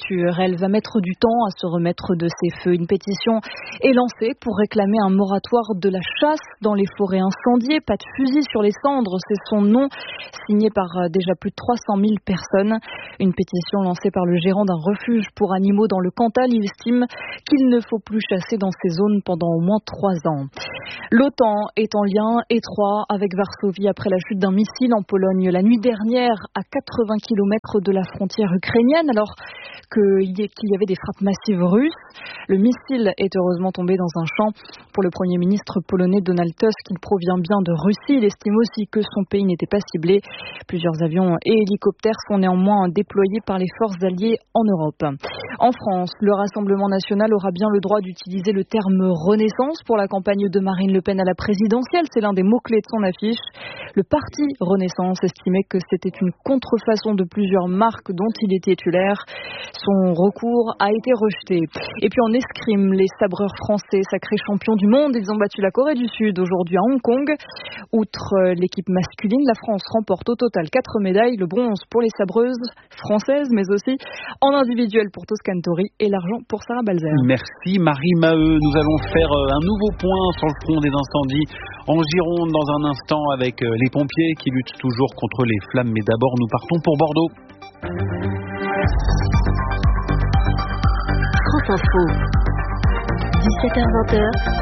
nature. Elle va mettre du temps à se remettre de ces feux. Une pétition est lancée pour réclamer un moratoire de la chasse dans les forêts incendiées. Pas de fusil sur les cendres, c'est son nom, signé par déjà plus de trois cent mille personnes. Une pétition lancée par le gérant d'un refuge pour animaux dans le Cantal. Il estime qu'il ne faut plus chasser dans ces zones pendant au moins trois ans. L'OTAN est en lien étroit avec Varsovie après la chute d'un missile en Pologne la nuit dernière à quatre-vingts kilomètres de la frontière ukrainienne, alors qu'il y avait des frappes massives russes. Le missile est heureusement tombé dans un champ. Pour le Premier ministre polonais Donald Tusk, il provient bien de Russie. Il estime aussi que son pays n'était pas ciblé. Plusieurs avions et hélicoptères sont néanmoins déployés par les forces alliées en Europe. En France, le Rassemblement national aura bien le droit d'utiliser le terme Renaissance pour la campagne de Marine Le Pen à la présidentielle. C'est l'un des mots-clés de son affiche. Le parti Renaissance estimait que c'était une contrefaçon de plusieurs marques dont il est titulaire. Son recours a été rejeté. Et puis en escrime, les sabreurs français, sacrés champions du monde, ils ont battu la Corée du Sud aujourd'hui à Hong Kong. Outre l'équipe masculine, la France remporte au total quatre médailles, le bronze pour les sabreuses françaises, mais aussi en individuel pour Toscan Tori et l'argent pour Sarah Balzer. Merci Marie Maheu. Nous allons faire un nouveau point sur le front des incendies en Gironde dans un instant avec les pompiers qui luttent toujours contre les flammes. Mais d'abord, nous partons pour Bordeaux. France Info, dix-sept heures vingt,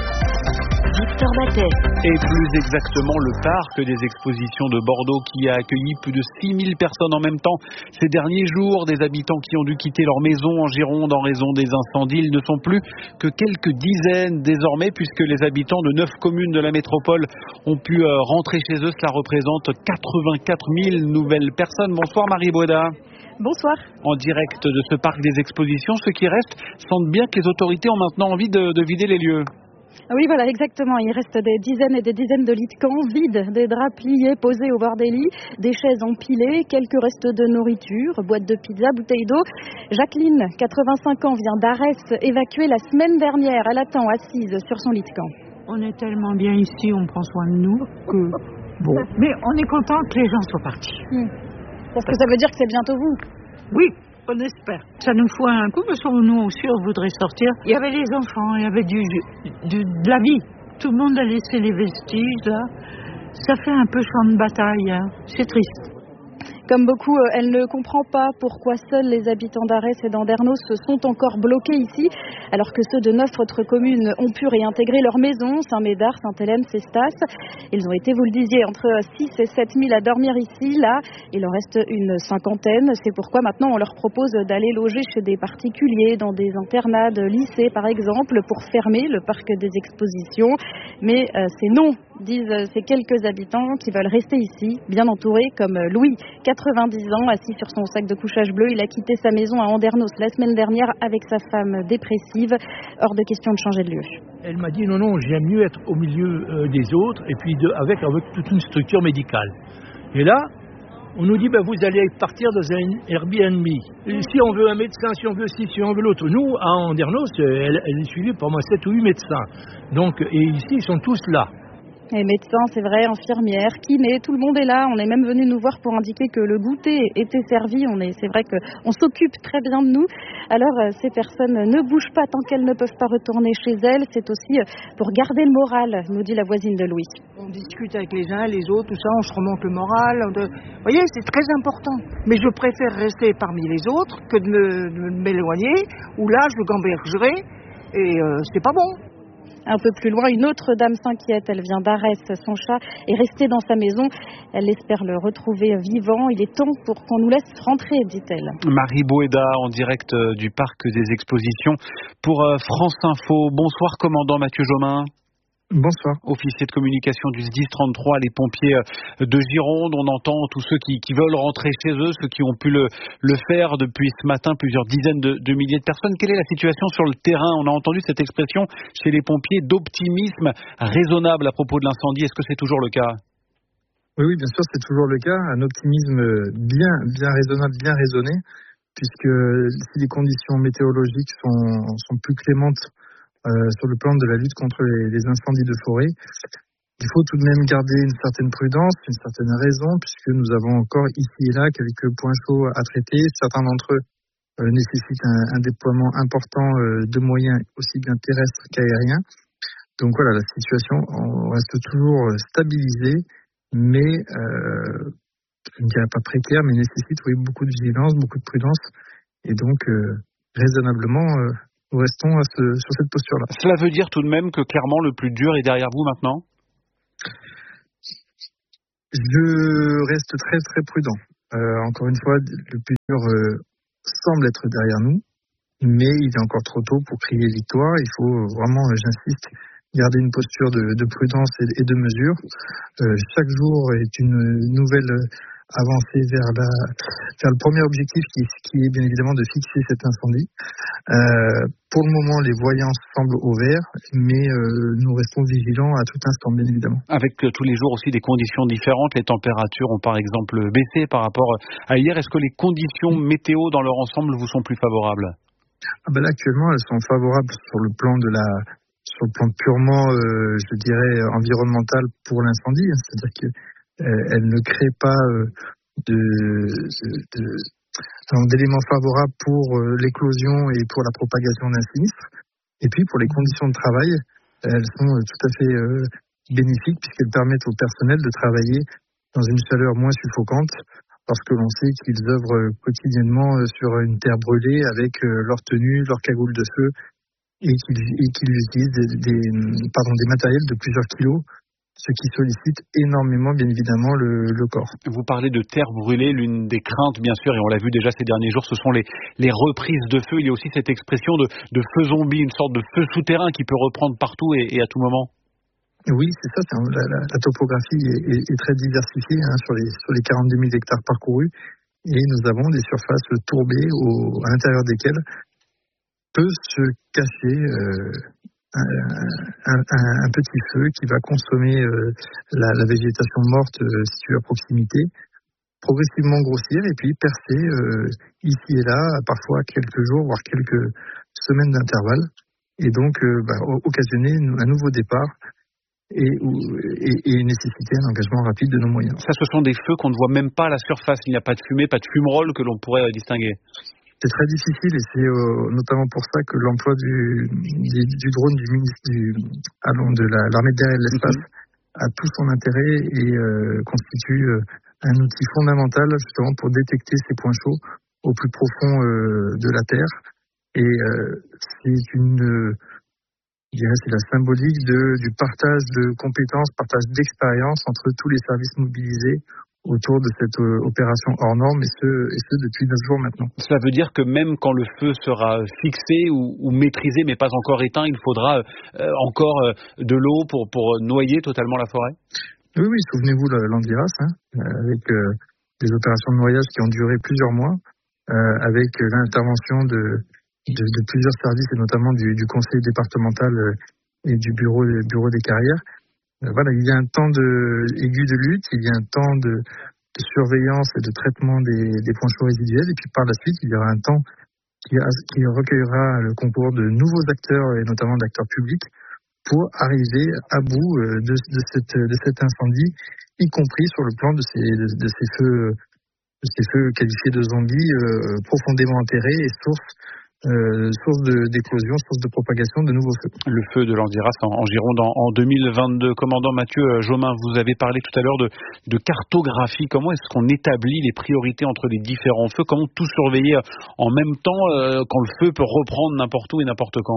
Victor Matet. Et plus exactement le parc des expositions de Bordeaux qui a accueilli plus de six mille personnes en même temps ces derniers jours. Des habitants qui ont dû quitter leur maison en Gironde en raison des incendies. Ils ne sont plus que quelques dizaines désormais puisque les habitants de neuf communes de la métropole ont pu rentrer chez eux. Cela représente quatre-vingt-quatre mille nouvelles personnes. Bonsoir Marie Boeda. Bonsoir. En direct de ce parc des expositions, ceux qui restent sentent bien que les autorités ont maintenant envie de, de vider les lieux. Oui, voilà, exactement. Il reste des dizaines et des dizaines de lits de camp vides, des draps pliés posés au bord des lits, des chaises empilées, quelques restes de nourriture, boîtes de pizza, bouteilles d'eau. Jacqueline, quatre-vingt-cinq ans, vient d'Arès, évacuée la semaine dernière. Elle attend assise sur son lit de camp. On est tellement bien ici, on prend soin de nous que bon. Mais on est content que les gens soient partis. Hmm. Parce que ça veut dire que c'est bientôt vous. Oui, on espère. Ça nous fout un coup, parce que nous aussi on voudrait sortir. Il y avait les enfants, il y avait du, du, de la vie. Tout le monde a laissé les vestiges là. Ça fait un peu champ de bataille, hein. C'est triste. Comme beaucoup, elle ne comprend pas pourquoi seuls les habitants d'Arès et d'Andernos se sont encore bloqués ici, alors que ceux de neuf autres communes ont pu réintégrer leurs maisons, Saint-Médard, Sainte-Hélène, Cestas. Ils ont été, vous le disiez, entre six et sept mille à dormir ici. Là, il en reste une cinquantaine. C'est pourquoi maintenant on leur propose d'aller loger chez des particuliers, dans des internats de lycées par exemple, pour fermer le parc des expositions. Mais euh, c'est non, disent ces quelques habitants qui veulent rester ici, bien entourés, comme Louis, quatre-vingt-dix ans, assis sur son sac de couchage bleu. Il a quitté sa maison à Andernos la semaine dernière avec sa femme dépressive. Hors de question de changer de lieu. Elle m'a dit non, non, j'aime mieux être au milieu euh, des autres et puis de, avec, avec toute une structure médicale. Et là, on nous dit ben, vous allez partir dans un Airbnb. Et si on veut un médecin, si on veut ci, si on veut l'autre. Nous, à Andernos, elle, elle est suivie par moi sept ou huit médecins. Donc, et ici, ils sont tous là. Les médecins, c'est vrai, infirmières, kinés, tout le monde est là. On est même venu nous voir pour indiquer que le goûter était servi. On est, c'est vrai qu'on s'occupe très bien de nous. Alors, ces personnes ne bougent pas tant qu'elles ne peuvent pas retourner chez elles. C'est aussi pour garder le moral, nous dit la voisine de Louis. On discute avec les uns, les autres, tout ça, on se remonte le moral. Vous voyez, c'est très important. Mais je préfère rester parmi les autres que de, me, de m'éloigner, où là, je gambergerai et euh, c'est pas bon. Un peu plus loin, une autre dame s'inquiète. Elle vient d'Arès. Son chat est resté dans sa maison. Elle espère le retrouver vivant. Il est temps pour qu'on nous laisse rentrer, dit-elle. Marie Boeda en direct du parc des expositions pour France Info. Bonsoir, commandant Mathieu Jomain. Bonsoir. Officier de communication du S D I S trente-trois, les pompiers de Gironde. On entend tous ceux qui, qui veulent rentrer chez eux, ceux qui ont pu le, le faire depuis ce matin, plusieurs dizaines de, de milliers de personnes. Quelle est la situation sur le terrain? On a entendu cette expression chez les pompiers d'optimisme raisonnable à propos de l'incendie. Est-ce que c'est toujours le cas? Oui, oui, bien sûr, c'est toujours le cas. Un optimisme bien, bien raisonnable, bien raisonné, puisque si les conditions météorologiques sont, sont plus clémentes Euh, sur le plan de la lutte contre les, les incendies de forêt, il faut tout de même garder une certaine prudence, une certaine raison, puisque nous avons encore ici et là quelques points chauds à traiter. Certains d'entre eux euh, nécessite un, un déploiement important euh, de moyens aussi bien terrestres qu'aériens. Donc voilà, la situation on reste toujours stabilisée, mais euh, je ne dirais pas précaire, mais nécessite oui, beaucoup de vigilance, beaucoup de prudence. Et donc, euh, raisonnablement, euh, nous restons à ce, sur cette posture-là. Cela veut dire tout de même que clairement le plus dur est derrière vous maintenant ? Je reste très très prudent. Euh, encore une fois, le plus dur euh, semble être derrière nous, mais il est encore trop tôt pour crier victoire. Il faut vraiment, euh, j'insiste, garder une posture de, de prudence et, et de mesure. Euh, chaque jour est une nouvelle avancée vers, la, vers le premier objectif qui, qui est bien évidemment de fixer cet incendie. Euh, pour le moment, les voyants semblent au vert, mais euh, nous restons vigilants à tout instant, bien évidemment. Avec euh, tous les jours aussi des conditions différentes, les températures ont par exemple baissé par rapport à hier. Est-ce que les conditions météo dans leur ensemble vous sont plus favorables ? Ah ben là, actuellement, elles sont favorables sur le plan de la, sur le plan purement, euh, je dirais, environnemental pour l'incendie. C'est-à-dire que euh, elle ne crée pas euh, de, de, de Donc, d'éléments favorables pour euh, l'éclosion et pour la propagation d'un sinistre. Et puis, pour les conditions de travail, elles sont euh, tout à fait euh, bénéfiques puisqu'elles permettent au personnel de travailler dans une chaleur moins suffocante parce que l'on sait qu'ils œuvrent quotidiennement euh, sur une terre brûlée avec euh, leur tenue, leur cagoule de feu et qu'ils, et qu'ils utilisent des, des, pardon, des matériels de plusieurs kilos, ce qui sollicite énormément, bien évidemment, le, le corps. Vous parlez de terre brûlée, l'une des craintes, bien sûr, et on l'a vu déjà ces derniers jours, ce sont les, les reprises de feu. Il y a aussi cette expression de, de feu zombie, une sorte de feu souterrain qui peut reprendre partout et, et à tout moment. Oui, c'est ça. C'est un, la, la, la topographie est, est, est très diversifiée hein, sur, les, sur les quarante-deux mille hectares parcourus, et nous avons des surfaces tourbées au, à l'intérieur desquelles peut se cacher euh, Un, un, un petit feu qui va consommer euh, la, la végétation morte euh, située à proximité, progressivement grossir et puis percer euh, ici et là, parfois quelques jours, voire quelques semaines d'intervalle, et donc euh, bah, occasionner un nouveau départ et, et, et nécessiter un engagement rapide de nos moyens. Ça, ce sont des feux qu'on ne voit même pas à la surface, il n'y a pas de fumée, pas de fumerolles que l'on pourrait distinguer. C'est très difficile et c'est euh, notamment pour ça que l'emploi du, du, du drone du ministre du, allons, de la, l'armée de l'air et de l'espace mm-hmm. a tout son intérêt et euh, constitue euh, un outil fondamental justement pour détecter ces points chauds au plus profond euh, de la Terre. Et euh, c'est une, euh, je dirais, c'est la symbolique de, du partage de compétences, partage d'expérience entre tous les services mobilisés autour de cette euh, opération hors norme, et ce, et ce depuis neuf jours maintenant. Cela veut dire que même quand le feu sera fixé ou, ou maîtrisé, mais pas encore éteint, il faudra euh, encore euh, de l'eau pour, pour noyer totalement la forêt ? Oui, oui, souvenez-vous de l'Andiras, hein, avec euh, des opérations de noyage qui ont duré plusieurs mois, euh, avec l'intervention de, de, de plusieurs services, et notamment du, du conseil départemental euh, et du bureau, bureau des carrières. Voilà, il y a un temps de, aigu de lutte, il y a un temps de, de surveillance et de traitement des, des points chauds résiduels, et puis par la suite, il y aura un temps qui, a, qui recueillera le concours de nouveaux acteurs, et notamment d'acteurs publics, pour arriver à bout de, de, cette, de cet incendie, y compris sur le plan de ces, de, de ces feux, de ces feux qualifiés de zombies euh, profondément enterrés et source Euh, source de, d'éclosion, source de propagation de nouveaux feux. Le feu de l'Andiras en, en Gironde en, en deux mille vingt-deux. Commandant Mathieu Jomain, vous avez parlé tout à l'heure de, de cartographie. Comment est-ce qu'on établit les priorités entre les différents feux ? Comment tout surveiller en même temps euh, quand le feu peut reprendre n'importe où et n'importe quand ?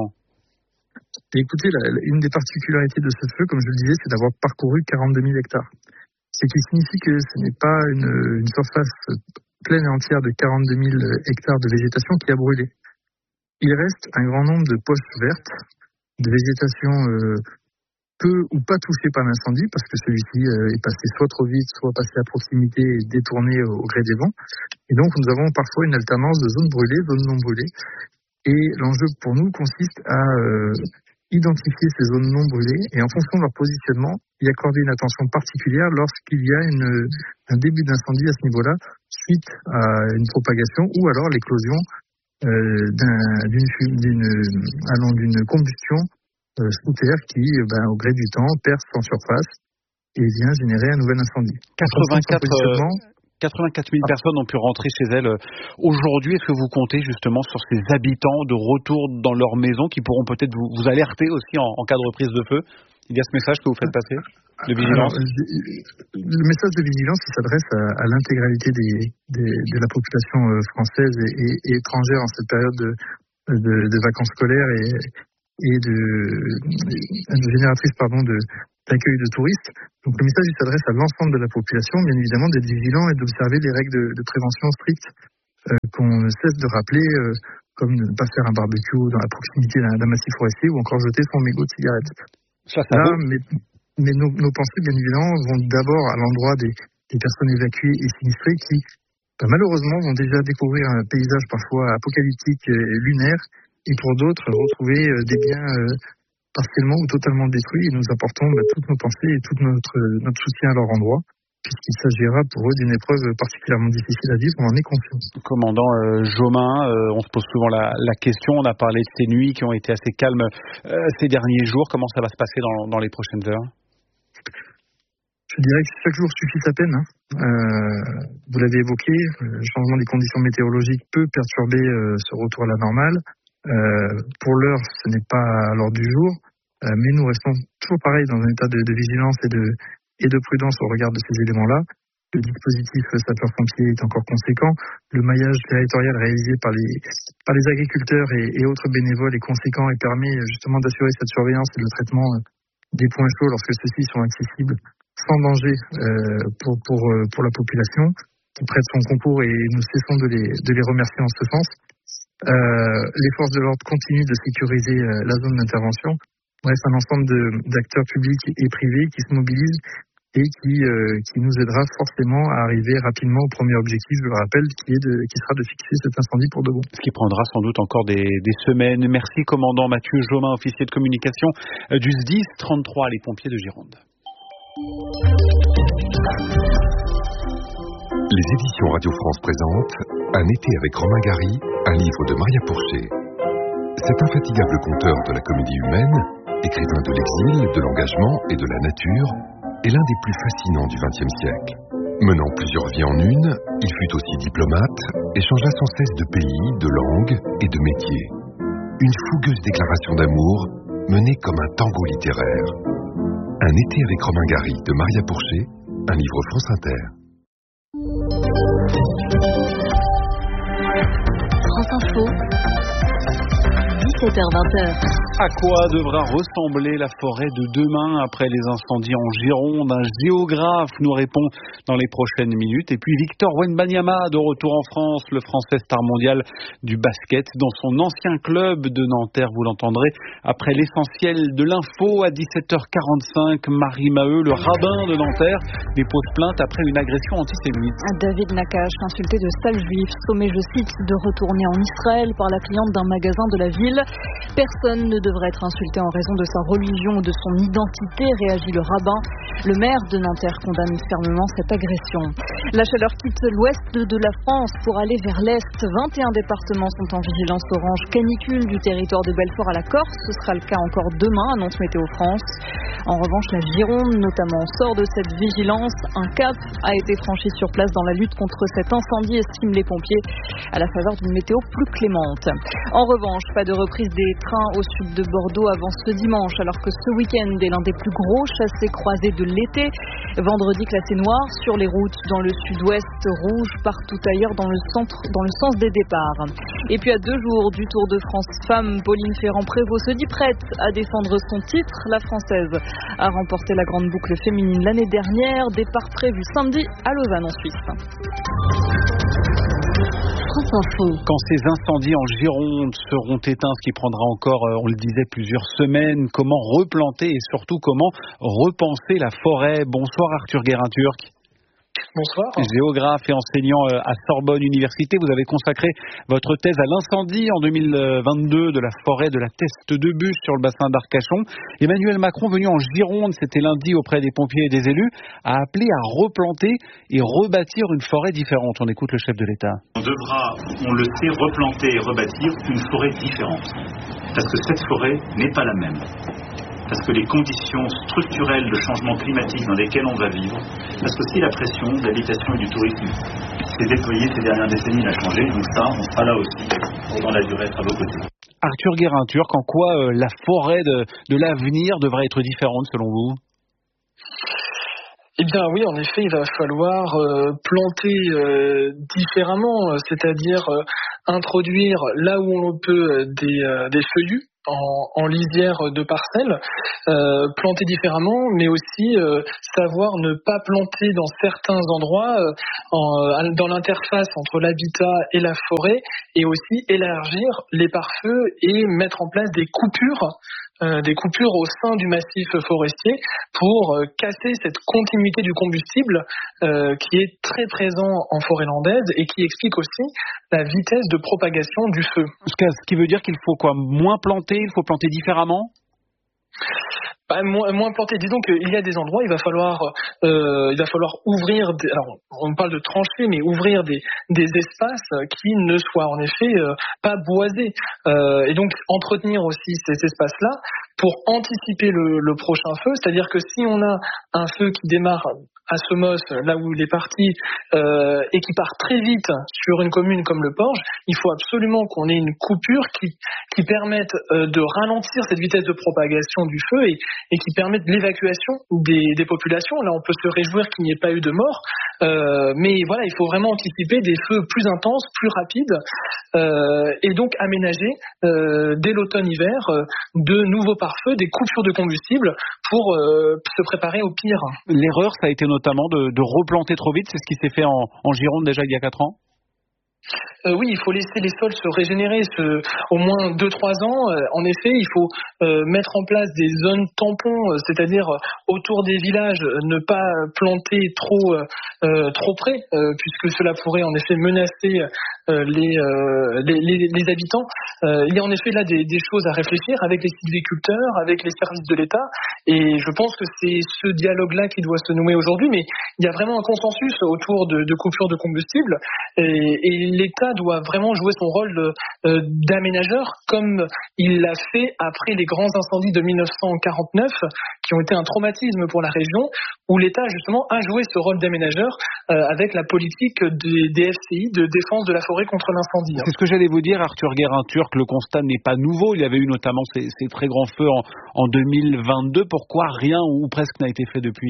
Et écoutez, la, la, une des particularités de ce feu, comme je le disais, c'est d'avoir parcouru quarante-deux mille hectares. Ce qui signifie que ce n'est pas une, une surface pleine et entière de quarante-deux mille hectares de végétation qui a brûlé. Il reste un grand nombre de poches vertes, de végétation euh, peu ou pas touchée par l'incendie, parce que celui-ci euh, est passé soit trop vite, soit passé à proximité et détourné au, au gré des vents. Et donc, nous avons parfois une alternance de zones brûlées, zones non brûlées. Et l'enjeu pour nous consiste à euh, identifier ces zones non brûlées et en fonction de leur positionnement, y accorder une attention particulière lorsqu'il y a une, un début d'incendie à ce niveau-là, suite à une propagation ou alors l'éclosion Euh, d'un, d'une, d'une, allons, d'une combustion euh, sous terre qui, euh, ben, au gré du temps, perce en surface et vient générer un nouvel incendie. quatre-vingt-quatre, quatre-vingt-quatre mille personnes ont pu rentrer chez elles aujourd'hui. Est-ce que vous comptez justement sur ces habitants de retour dans leur maison qui pourront peut-être vous, vous alerter aussi en, en cas de reprise de feu? Il y a ce message que vous faites passer de vigilance? Alors, le message de vigilance, il s'adresse à, à l'intégralité des, des, de la population française et, et, et étrangère en cette période de, de, de vacances scolaires et, et de, de génératrice pardon, de, d'accueil de touristes. Donc le message il s'adresse à l'ensemble de la population, bien évidemment d'être vigilant et d'observer les règles de, de prévention strictes euh, qu'on ne cesse de rappeler, euh, comme ne pas faire un barbecue dans la proximité d'un, d'un massif forestier ou encore jeter son mégot de cigarette. Ça, ça Là, mais, mais nos, nos pensées, bien évidemment, vont d'abord à l'endroit des, des personnes évacuées et sinistrées qui, bah, malheureusement, vont déjà découvrir un paysage parfois apocalyptique et lunaire, et pour d'autres, retrouver euh, des biens euh, partiellement ou totalement détruits, et nous apportons bah, toutes nos pensées et tout notre, notre soutien à leur endroit, puisqu'il s'agira pour eux d'une épreuve particulièrement difficile à vivre, on en est conscient. Commandant euh, Jomain, euh, on se pose souvent la, la question, on a parlé de ces nuits qui ont été assez calmes euh, ces derniers jours, comment ça va se passer dans, dans les prochaines heures? Je dirais que chaque jour suffit sa peine. Hein. Euh, vous l'avez évoqué, le changement des conditions météorologiques peut perturber euh, ce retour à la normale. Euh, pour l'heure, ce n'est pas à l'ordre du jour, euh, mais nous restons toujours pareil dans un état de, de vigilance et de, et de prudence au regard de ces éléments-là. Le dispositif sapeurs-pompiers est encore conséquent. Le maillage territorial réalisé par les, par les agriculteurs et, et autres bénévoles est conséquent et permet justement d'assurer cette surveillance et le traitement des points chauds lorsque ceux-ci sont accessibles sans danger euh, pour, pour, pour la population qui prête son concours, et nous cessons de les, de les remercier en ce sens. Euh, les forces de l'ordre continuent de sécuriser euh, la zone d'intervention. Bref, un ensemble de, d'acteurs publics et privés qui se mobilisent et qui, euh, qui nous aidera forcément à arriver rapidement au premier objectif, je le rappelle, qui, est de, qui sera de fixer cet incendie pour de bon. Ce qui prendra sans doute encore des, des semaines. Merci, commandant Mathieu Jomain, officier de communication du S D I S trente-trois, les pompiers de Gironde. Les éditions Radio France présentent Un été avec Romain Gary, un livre de Maria Pourchet. Cet infatigable conteur de la comédie humaine, écrivain de l'exil, de l'engagement et de la nature, est l'un des plus fascinants du vingtième siècle. Menant plusieurs vies en une, il fut aussi diplomate et changea sans cesse de pays, de langue et de métier. Une fougueuse déclaration d'amour menée comme un tango littéraire. Un été avec Romain Gary de Maria Pourchet, un livre France Inter. France Info, dix-sept heures vingt. À quoi devra ressembler la forêt de demain après les incendies en Gironde? Un géographe nous répond dans les prochaines minutes. Et puis Victor Wembanyama, de retour en France, le Français star mondial du basket, dans son ancien club de Nanterre, vous l'entendrez après l'essentiel de l'info à dix-sept heures quarante-cinq. Marie Maheu, le rabbin de Nanterre, dépose plainte après une agression antisémite. David Nakache, insulté de sale juif, sommé, je cite, de retourner en Israël par la cliente d'un magasin de la ville. Personne ne devrait être insulté en raison de sa religion ou de son identité, réagit le rabbin. Le maire de Nanterre condamne fermement cette agression. La chaleur quitte l'ouest de la France pour aller vers l'est. vingt et un départements sont en vigilance orange canicule du territoire de Belfort à la Corse. Ce sera le cas encore demain, annonce Météo France. En revanche, la Gironde, notamment, sort de cette vigilance. Un cap a été franchi sur place dans la lutte contre cet incendie, estiment les pompiers, à la faveur d'une météo plus clémente. En revanche, pas de reprise des trains au sud de Bordeaux avant ce dimanche, alors que ce week-end est l'un des plus gros chassés-croisés de l'été. Vendredi classé noir sur les routes dans le sud-ouest, rouge partout ailleurs dans le centre, dans le sens des départs. Et puis à deux jours du Tour de France Femmes, Pauline Ferrand-Prévot se dit prête à défendre son titre. La Française a remporté la grande boucle féminine l'année dernière. Départ prévu samedi à Lausanne en Suisse. Quand ces incendies en Gironde seront éteints, ce qui prendra encore, on le disait, plusieurs semaines, comment replanter et surtout comment repenser la forêt? Bonsoir Arthur Guérin-Turc. Bonsoir. Géographe et enseignant à Sorbonne Université, vous avez consacré votre thèse à l'incendie en deux mille vingt-deux de la forêt de la Teste de Bûche sur le bassin d'Arcachon. Emmanuel Macron, venu en Gironde, c'était lundi auprès des pompiers et des élus, a appelé à replanter et rebâtir une forêt différente. On écoute le chef de l'État. On devra, on le sait, replanter et rebâtir une forêt différente. Parce que cette forêt n'est pas la même. parce que les conditions structurelles de changement climatique dans lesquelles on va vivre, parce que si la pression de l'habitation et du tourisme s'est déployée ces dernières décennies, elle a changé, donc ça, on sera là aussi dans la durée à vos côtés. Arthur Guérin-Turc, en quoi euh, la forêt de, de l'avenir devrait être différente selon vous ? Eh bien oui, en effet, il va falloir euh, planter euh, différemment, c'est-à-dire euh, introduire là où on peut des, euh, des feuillus en, en lisière de parcelles, euh, planter différemment, mais aussi euh, savoir ne pas planter dans certains endroits euh, en, dans l'interface entre l'habitat et la forêt, et aussi élargir les pare-feux et mettre en place des coupures Euh, des coupures au sein du massif forestier pour euh, casser cette continuité du combustible euh, qui est très présent en forêt landaise et qui explique aussi la vitesse de propagation du feu. Ce qui veut dire qu'il faut quoi ? Moins planter, il faut planter différemment ? Bah, moins, moins planté. Disons qu'il y a des endroits, il va falloir, euh, il va falloir ouvrir. Des, alors, on parle de tranchées, mais ouvrir des, des espaces qui ne soient en effet euh, pas boisés. Euh, et donc entretenir aussi ces espaces-là pour anticiper le, le prochain feu. C'est-à-dire que si on a un feu qui démarre à Somos, là où il est parti, euh, et qui part très vite sur une commune comme le Porge, il faut absolument qu'on ait une coupure qui, qui permette euh, de ralentir cette vitesse de propagation du feu et, et qui permette l'évacuation des, des populations. Là, on peut se réjouir qu'il n'y ait pas eu de mort, euh, mais voilà, il faut vraiment anticiper des feux plus intenses, plus rapides, euh, et donc aménager euh, dès l'automne-hiver euh, de nouveaux pare-feux, des coupures de combustible pour euh, se préparer au pire. L'erreur, ça a été notamment de, de replanter trop vite, c'est ce qui s'est fait en, en Gironde déjà il y a quatre ans. Euh, oui, il faut laisser les sols se régénérer ce, au moins deux trois ans. Euh, en effet, il faut euh, mettre en place des zones tampons, euh, c'est-à-dire euh, autour des villages, euh, ne pas planter trop euh, trop près, euh, puisque cela pourrait en effet menacer euh, les, euh, les, les les habitants. Euh, il y a en effet là des, des choses à réfléchir avec les sylviculteurs, avec les services de l'État, et je pense que c'est ce dialogue-là qui doit se nouer aujourd'hui. Mais il y a vraiment un consensus autour de, de coupures de combustible, et, et l'État doit vraiment jouer son rôle de, euh, d'aménageur, comme il l'a fait après les grands incendies de mille neuf cent quarante-neuf, qui ont été un traumatisme pour la région, où l'État justement a joué ce rôle d'aménageur euh, avec la politique des, des F C I, de défense de la forêt contre l'incendie. C'est ce que j'allais vous dire, Arthur Guérin-Turc, le constat n'est pas nouveau, il y avait eu notamment ces, ces très grands feux en, en deux mille vingt-deux, pourquoi rien ou presque n'a été fait depuis ?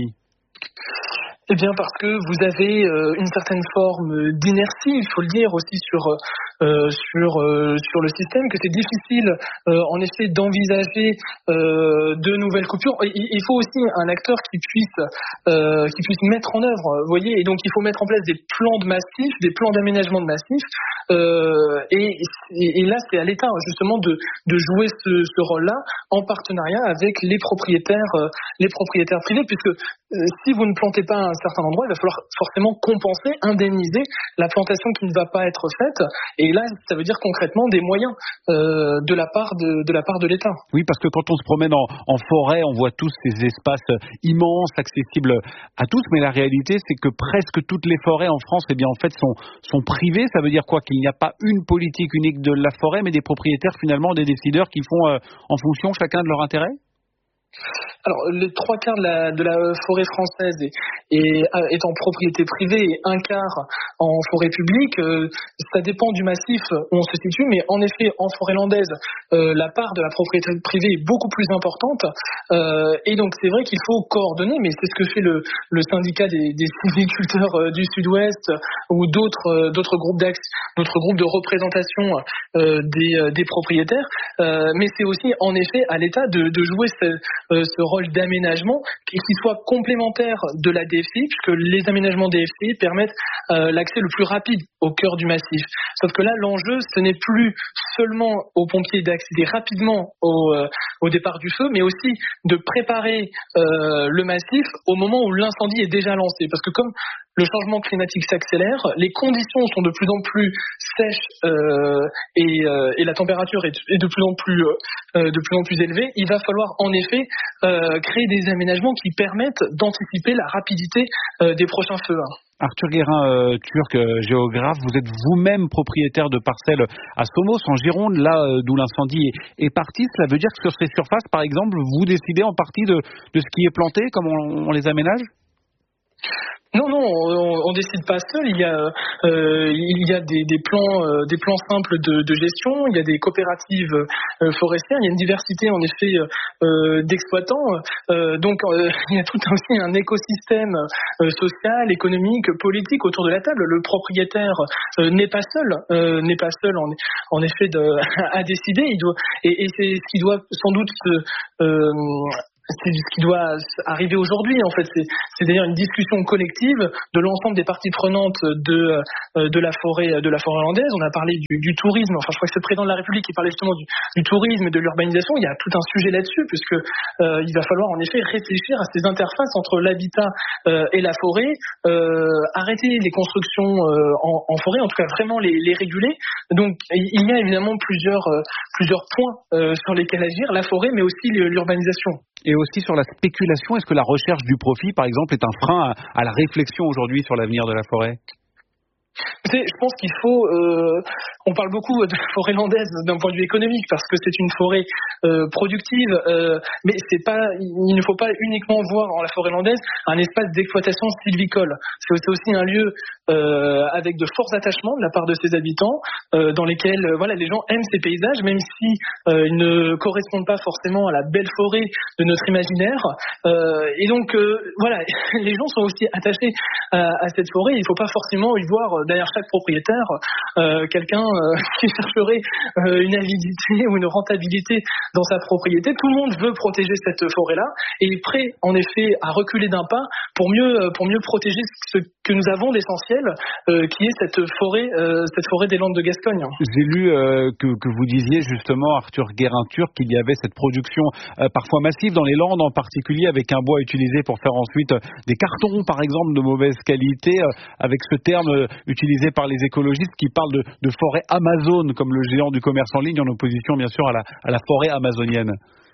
Eh bien parce que vous avez euh, une certaine forme d'inertie, il faut le dire aussi sur euh, sur euh, sur le système, que c'est difficile euh, en effet d'envisager euh, de nouvelles coupures. Il, il faut aussi un acteur qui puisse euh, qui puisse mettre en œuvre, vous voyez, et donc il faut mettre en place des plans de massifs, des plans d'aménagement de massifs, euh, et, et, et là c'est à l'État justement de de jouer ce, ce rôle-là en partenariat avec les propriétaires euh, les propriétaires privés, puisque euh, si vous ne plantez pas un certain endroit, il va falloir forcément compenser, indemniser la plantation qui ne va pas être faite. Et là, ça veut dire concrètement des moyens euh, de la part de, de la part de l'État. Oui, parce que quand on se promène en, en forêt, on voit tous ces espaces immenses, accessibles à tous. Mais la réalité, c'est que presque toutes les forêts en France, eh bien, en fait, sont, sont privées. Ça veut dire quoi ? Qu'il n'y a pas une politique unique de la forêt, mais des propriétaires, finalement, des décideurs qui font euh, en fonction chacun de leur intérêt ? Alors, les trois quarts de la, de la forêt française est, est, est en propriété privée et un quart en forêt publique. Euh, ça dépend du massif où on se situe, mais en effet, en forêt landaise, euh, la part de la propriété privée est beaucoup plus importante. Euh, et donc, c'est vrai qu'il faut coordonner, mais c'est ce que fait le, le syndicat des, des sylviculteurs euh, du Sud-Ouest ou d'autres, euh, d'autres groupes d'axe, d'autres groupes de représentation euh, des, euh, des propriétaires. Euh, mais c'est aussi, en effet, à l'État de, de jouer ce, euh, ce rôle d'aménagement et qui soit complémentaire de la D F C I, puisque les aménagements D F C I permettent euh, l'accès le plus rapide au cœur du massif. Sauf que là, l'enjeu, ce n'est plus seulement aux pompiers d'accéder rapidement au, euh, au départ du feu, mais aussi de préparer euh, le massif au moment où l'incendie est déjà lancé. Parce que comme le changement climatique s'accélère, les conditions sont de plus en plus sèches euh, et, euh, et la température est, est de plus en plus euh, de plus en plus élevée. Il va falloir en effet euh, créer des aménagements qui permettent d'anticiper la rapidité euh, des prochains feux. Arthur Guérin, euh, turc, euh, géographe, vous êtes vous-même propriétaire de parcelles à Somos, en Gironde, là euh, d'où l'incendie est, est parti. Cela veut dire que sur ces surfaces, par exemple, vous décidez en partie de, de ce qui est planté, comment on, on les aménage ? Non, non, on, on décide pas seul. Il y a, euh, il y a des, des plans, euh, des plans simples de, de gestion. Il y a des coopératives euh, forestières. Il y a une diversité en effet euh, d'exploitants. Euh, donc, euh, il y a tout aussi un écosystème euh, social, économique, politique autour de la table. Le propriétaire euh, n'est pas seul, euh, n'est pas seul en, en effet de, à décider. Il doit, et, et c'est ce qui doit sans doute se euh, c'est ce qui doit arriver aujourd'hui, en fait. C'est, c'est d'ailleurs une discussion collective de l'ensemble des parties prenantes de, de la forêt, de la forêt hollandaise. On a parlé du, du tourisme. Enfin, je crois que c'est le président de la République qui parlait justement du, du tourisme et de l'urbanisation. Il y a tout un sujet là-dessus, puisque euh, il va falloir en effet réfléchir à ces interfaces entre l'habitat euh, et la forêt, euh, arrêter les constructions euh, en, en forêt, en tout cas vraiment les, les réguler. Donc, il y a évidemment plusieurs, euh, plusieurs points euh, sur lesquels agir, la forêt, mais aussi l'urbanisation. Et aussi sur la spéculation, est-ce que la recherche du profit, par exemple, est un frein à, à la réflexion aujourd'hui sur l'avenir de la forêt ? Je pense qu'il faut. Euh, on parle beaucoup de la forêt landaise d'un point de vue économique parce que c'est une forêt euh, productive, euh, mais c'est pas. Il ne faut pas uniquement voir dans la forêt landaise un espace d'exploitation sylvicole. C'est, c'est aussi un lieu euh, avec de forts attachements de la part de ses habitants, euh, dans lesquels euh, voilà les gens aiment ces paysages, même si euh, ils ne correspondent pas forcément à la belle forêt de notre imaginaire. Euh, et donc euh, voilà, les gens sont aussi attachés à, à cette forêt. Il ne faut pas forcément y voir derrière chaque propriétaire euh, quelqu'un euh, qui chercherait euh, une avidité ou une rentabilité dans sa propriété. Tout le monde veut protéger cette forêt-là et est prêt en effet à reculer d'un pas pour mieux, pour mieux protéger ce que nous avons d'essentiel, euh, qui est cette forêt, euh, cette forêt des Landes de Gascogne. J'ai lu euh, que, que vous disiez justement, Arthur Guérin-Turc, qu'il y avait cette production euh, parfois massive dans les Landes, en particulier avec un bois utilisé pour faire ensuite euh, des cartons, par exemple, de mauvaise qualité, euh, avec ce terme euh, utilisé par les écologistes qui parle de, de forêt amazone, comme le géant du commerce en ligne, en opposition bien sûr à la, à la forêt amazonienne.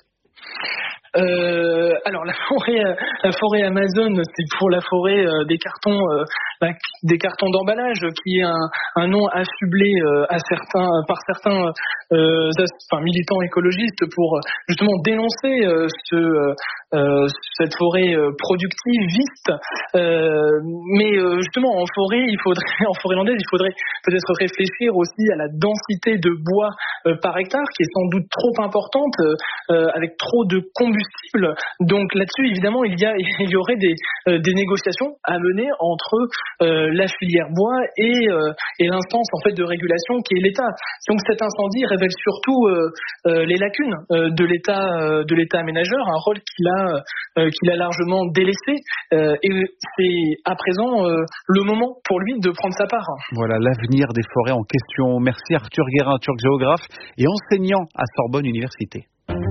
Euh, alors la forêt, la forêt Amazon, c'est pour la forêt euh, des cartons, euh, la, des cartons d'emballage, qui est un, un nom affublé euh, à certains, par certains euh, enfin, militants écologistes pour justement dénoncer euh, ce, euh, cette forêt euh, productiviste. Euh, mais euh, justement en forêt, il faudrait, en forêt landaise, il faudrait peut-être réfléchir aussi à la densité de bois euh, par hectare, qui est sans doute trop importante, euh, avec trop de combustible. Donc là-dessus, évidemment, il y a, il y aurait des, euh, des négociations à mener entre euh, la filière bois et, euh, et l'instance en fait de régulation qui est l'État. Donc cet incendie révèle surtout euh, euh, les lacunes euh, de l'État, euh, de l'État aménageur, un rôle qu'il a, euh, qu'il a largement délaissé. Euh, et c'est à présent euh, le moment pour lui de prendre sa part. Voilà l'avenir des forêts en question. Merci Arthur Guérin, turc géographe et enseignant à Sorbonne Université.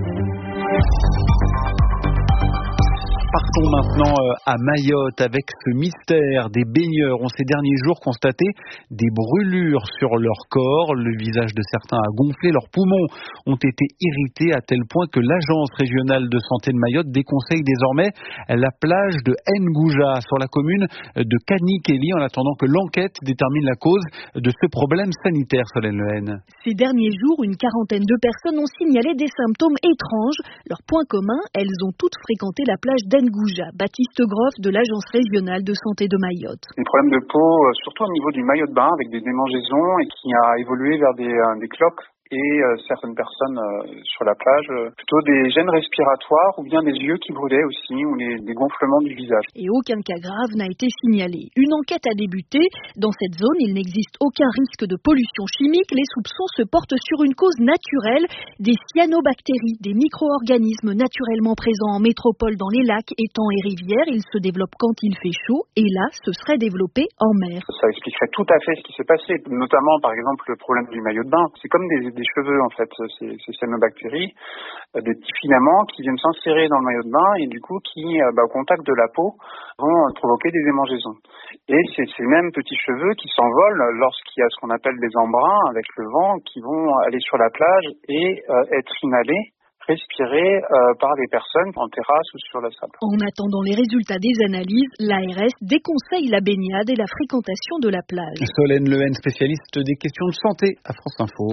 Partons maintenant à Mayotte avec ce mystère. Des baigneurs ont ces derniers jours constaté des brûlures sur leur corps. Le visage de certains a gonflé, leurs poumons ont été irrités à tel point que l'Agence régionale de santé de Mayotte déconseille désormais la plage de Ngouja sur la commune de Kanikeli en attendant que l'enquête détermine la cause de ce problème sanitaire. Solène Lehen. Ces derniers jours, une quarantaine de personnes ont signalé des symptômes étranges. Leur point commun, elles ont toutes fréquenté la plage d'Ngouja. Baptiste Groff de l'Agence régionale de santé de Mayotte. Un problème de peau, surtout au niveau du maillot de bain, avec des démangeaisons et qui a évolué vers des, euh, des cloques. Et euh, certaines personnes euh, sur la plage, euh, plutôt des gènes respiratoires ou bien des yeux qui brûlaient aussi, ou les, des gonflements du visage. Et aucun cas grave n'a été signalé. Une enquête a débuté. Dans cette zone, il n'existe aucun risque de pollution chimique. Les soupçons se portent sur une cause naturelle, des cyanobactéries, des micro-organismes naturellement présents en métropole dans les lacs, étangs et rivières. Ils se développent quand il fait chaud et là, ce serait développé en mer. Ça expliquerait tout à fait ce qui s'est passé, notamment par exemple le problème du maillot de bain. C'est comme des, des des cheveux en fait, ces, ces cyanobactéries, euh, des petits filaments qui viennent s'insérer dans le maillot de bain et du coup qui, euh, bah, au contact de la peau, vont euh, provoquer des hémangiaisons. Et c'est ces mêmes petits cheveux qui s'envolent lorsqu'il y a ce qu'on appelle des embruns avec le vent, qui vont aller sur la plage et euh, être inhalés, respirés euh, par les personnes en terrasse ou sur le sable. En attendant les résultats des analyses, l'A R S déconseille la baignade et la fréquentation de la plage. Solène Lehen, spécialiste des questions de santé à France Info.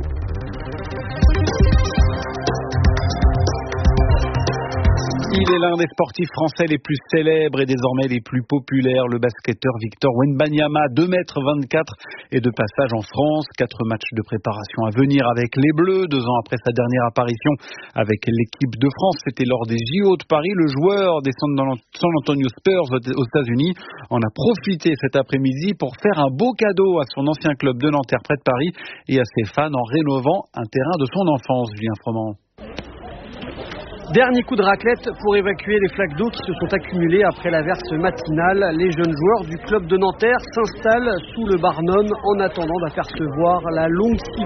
Il est l'un des sportifs français les plus célèbres et désormais les plus populaires. Le basketteur Victor Wembanyama, deux mètres vingt-quatre, est de passage en France. Quatre matchs de préparation à venir avec les Bleus. Deux ans après sa dernière apparition avec l'équipe de France, c'était lors des J O de Paris. Le joueur des San Antonio Spurs aux États-Unis en a profité cet après-midi pour faire un beau cadeau à son ancien club de Nanterre près de Paris et à ses fans en rénovant un terrain de son enfance. Julien Froment. Dernier coup de raclette pour évacuer les flaques d'eau qui se sont accumulées après l'averse matinale. Les jeunes joueurs du club de Nanterre s'installent sous le Barnum en attendant d'apercevoir la longue